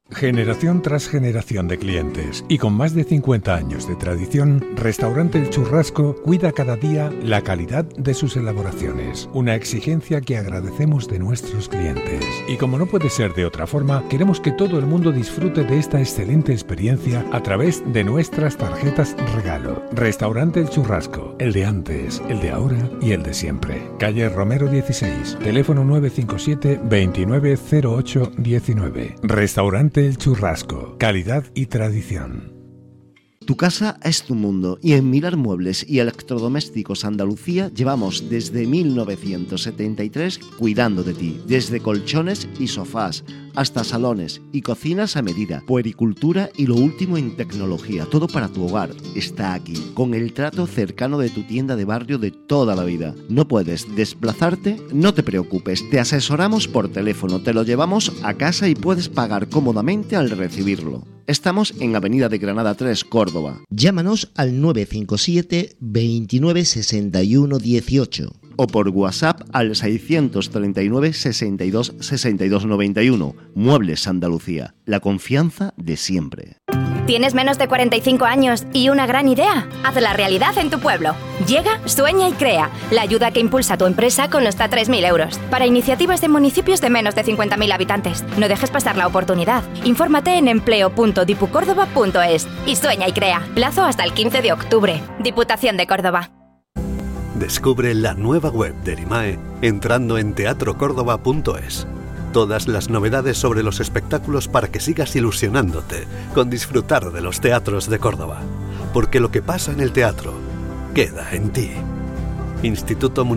Generación tras generación de clientes y con más de 50 años de tradición, Restaurante El Churrasco cuida cada día la calidad de sus elaboraciones, una exigencia que agradecemos de nuestros clientes. Y como no puede ser de otra forma, queremos que todo el mundo disfrute de esta excelente experiencia a través de nuestras tarjetas regalo. Restaurante El Churrasco, el de antes, el de ahora y el de siempre. Calle Romero 16, teléfono 957 2908 19. Restaurante El Churrasco, calidad y tradición. Tu casa es tu mundo y en Milar Muebles y Electrodomésticos Andalucía llevamos desde 1973 cuidando de ti, desde colchones y sofás hasta salones y cocinas a medida, puericultura y lo último en tecnología, todo para tu hogar está aquí, con el trato cercano de tu tienda de barrio de toda la vida. ¿No puedes desplazarte? No te preocupes, te asesoramos por teléfono, te lo llevamos a casa y puedes pagar cómodamente al recibirlo. Estamos en Avenida de Granada 3, Córdoba. Llámanos al 957 29 61 18 o por WhatsApp al 639 62 62 91. Muebles Andalucía, la confianza de siempre. ¿Tienes menos de 45 años y una gran idea? Hazla realidad en tu pueblo. Llega, sueña y crea. La ayuda que impulsa tu empresa con hasta 3.000 euros. Para iniciativas de municipios de menos de 50.000 habitantes. No dejes pasar la oportunidad. Infórmate en empleo.dipucórdoba.es y sueña y crea. Plazo hasta el 15 de octubre. Diputación de Córdoba. Descubre la nueva web del IMAE entrando en teatrocórdoba.es. Todas las novedades sobre los espectáculos para que sigas ilusionándote con disfrutar de los teatros de Córdoba. Porque lo que pasa en el teatro queda en ti. Instituto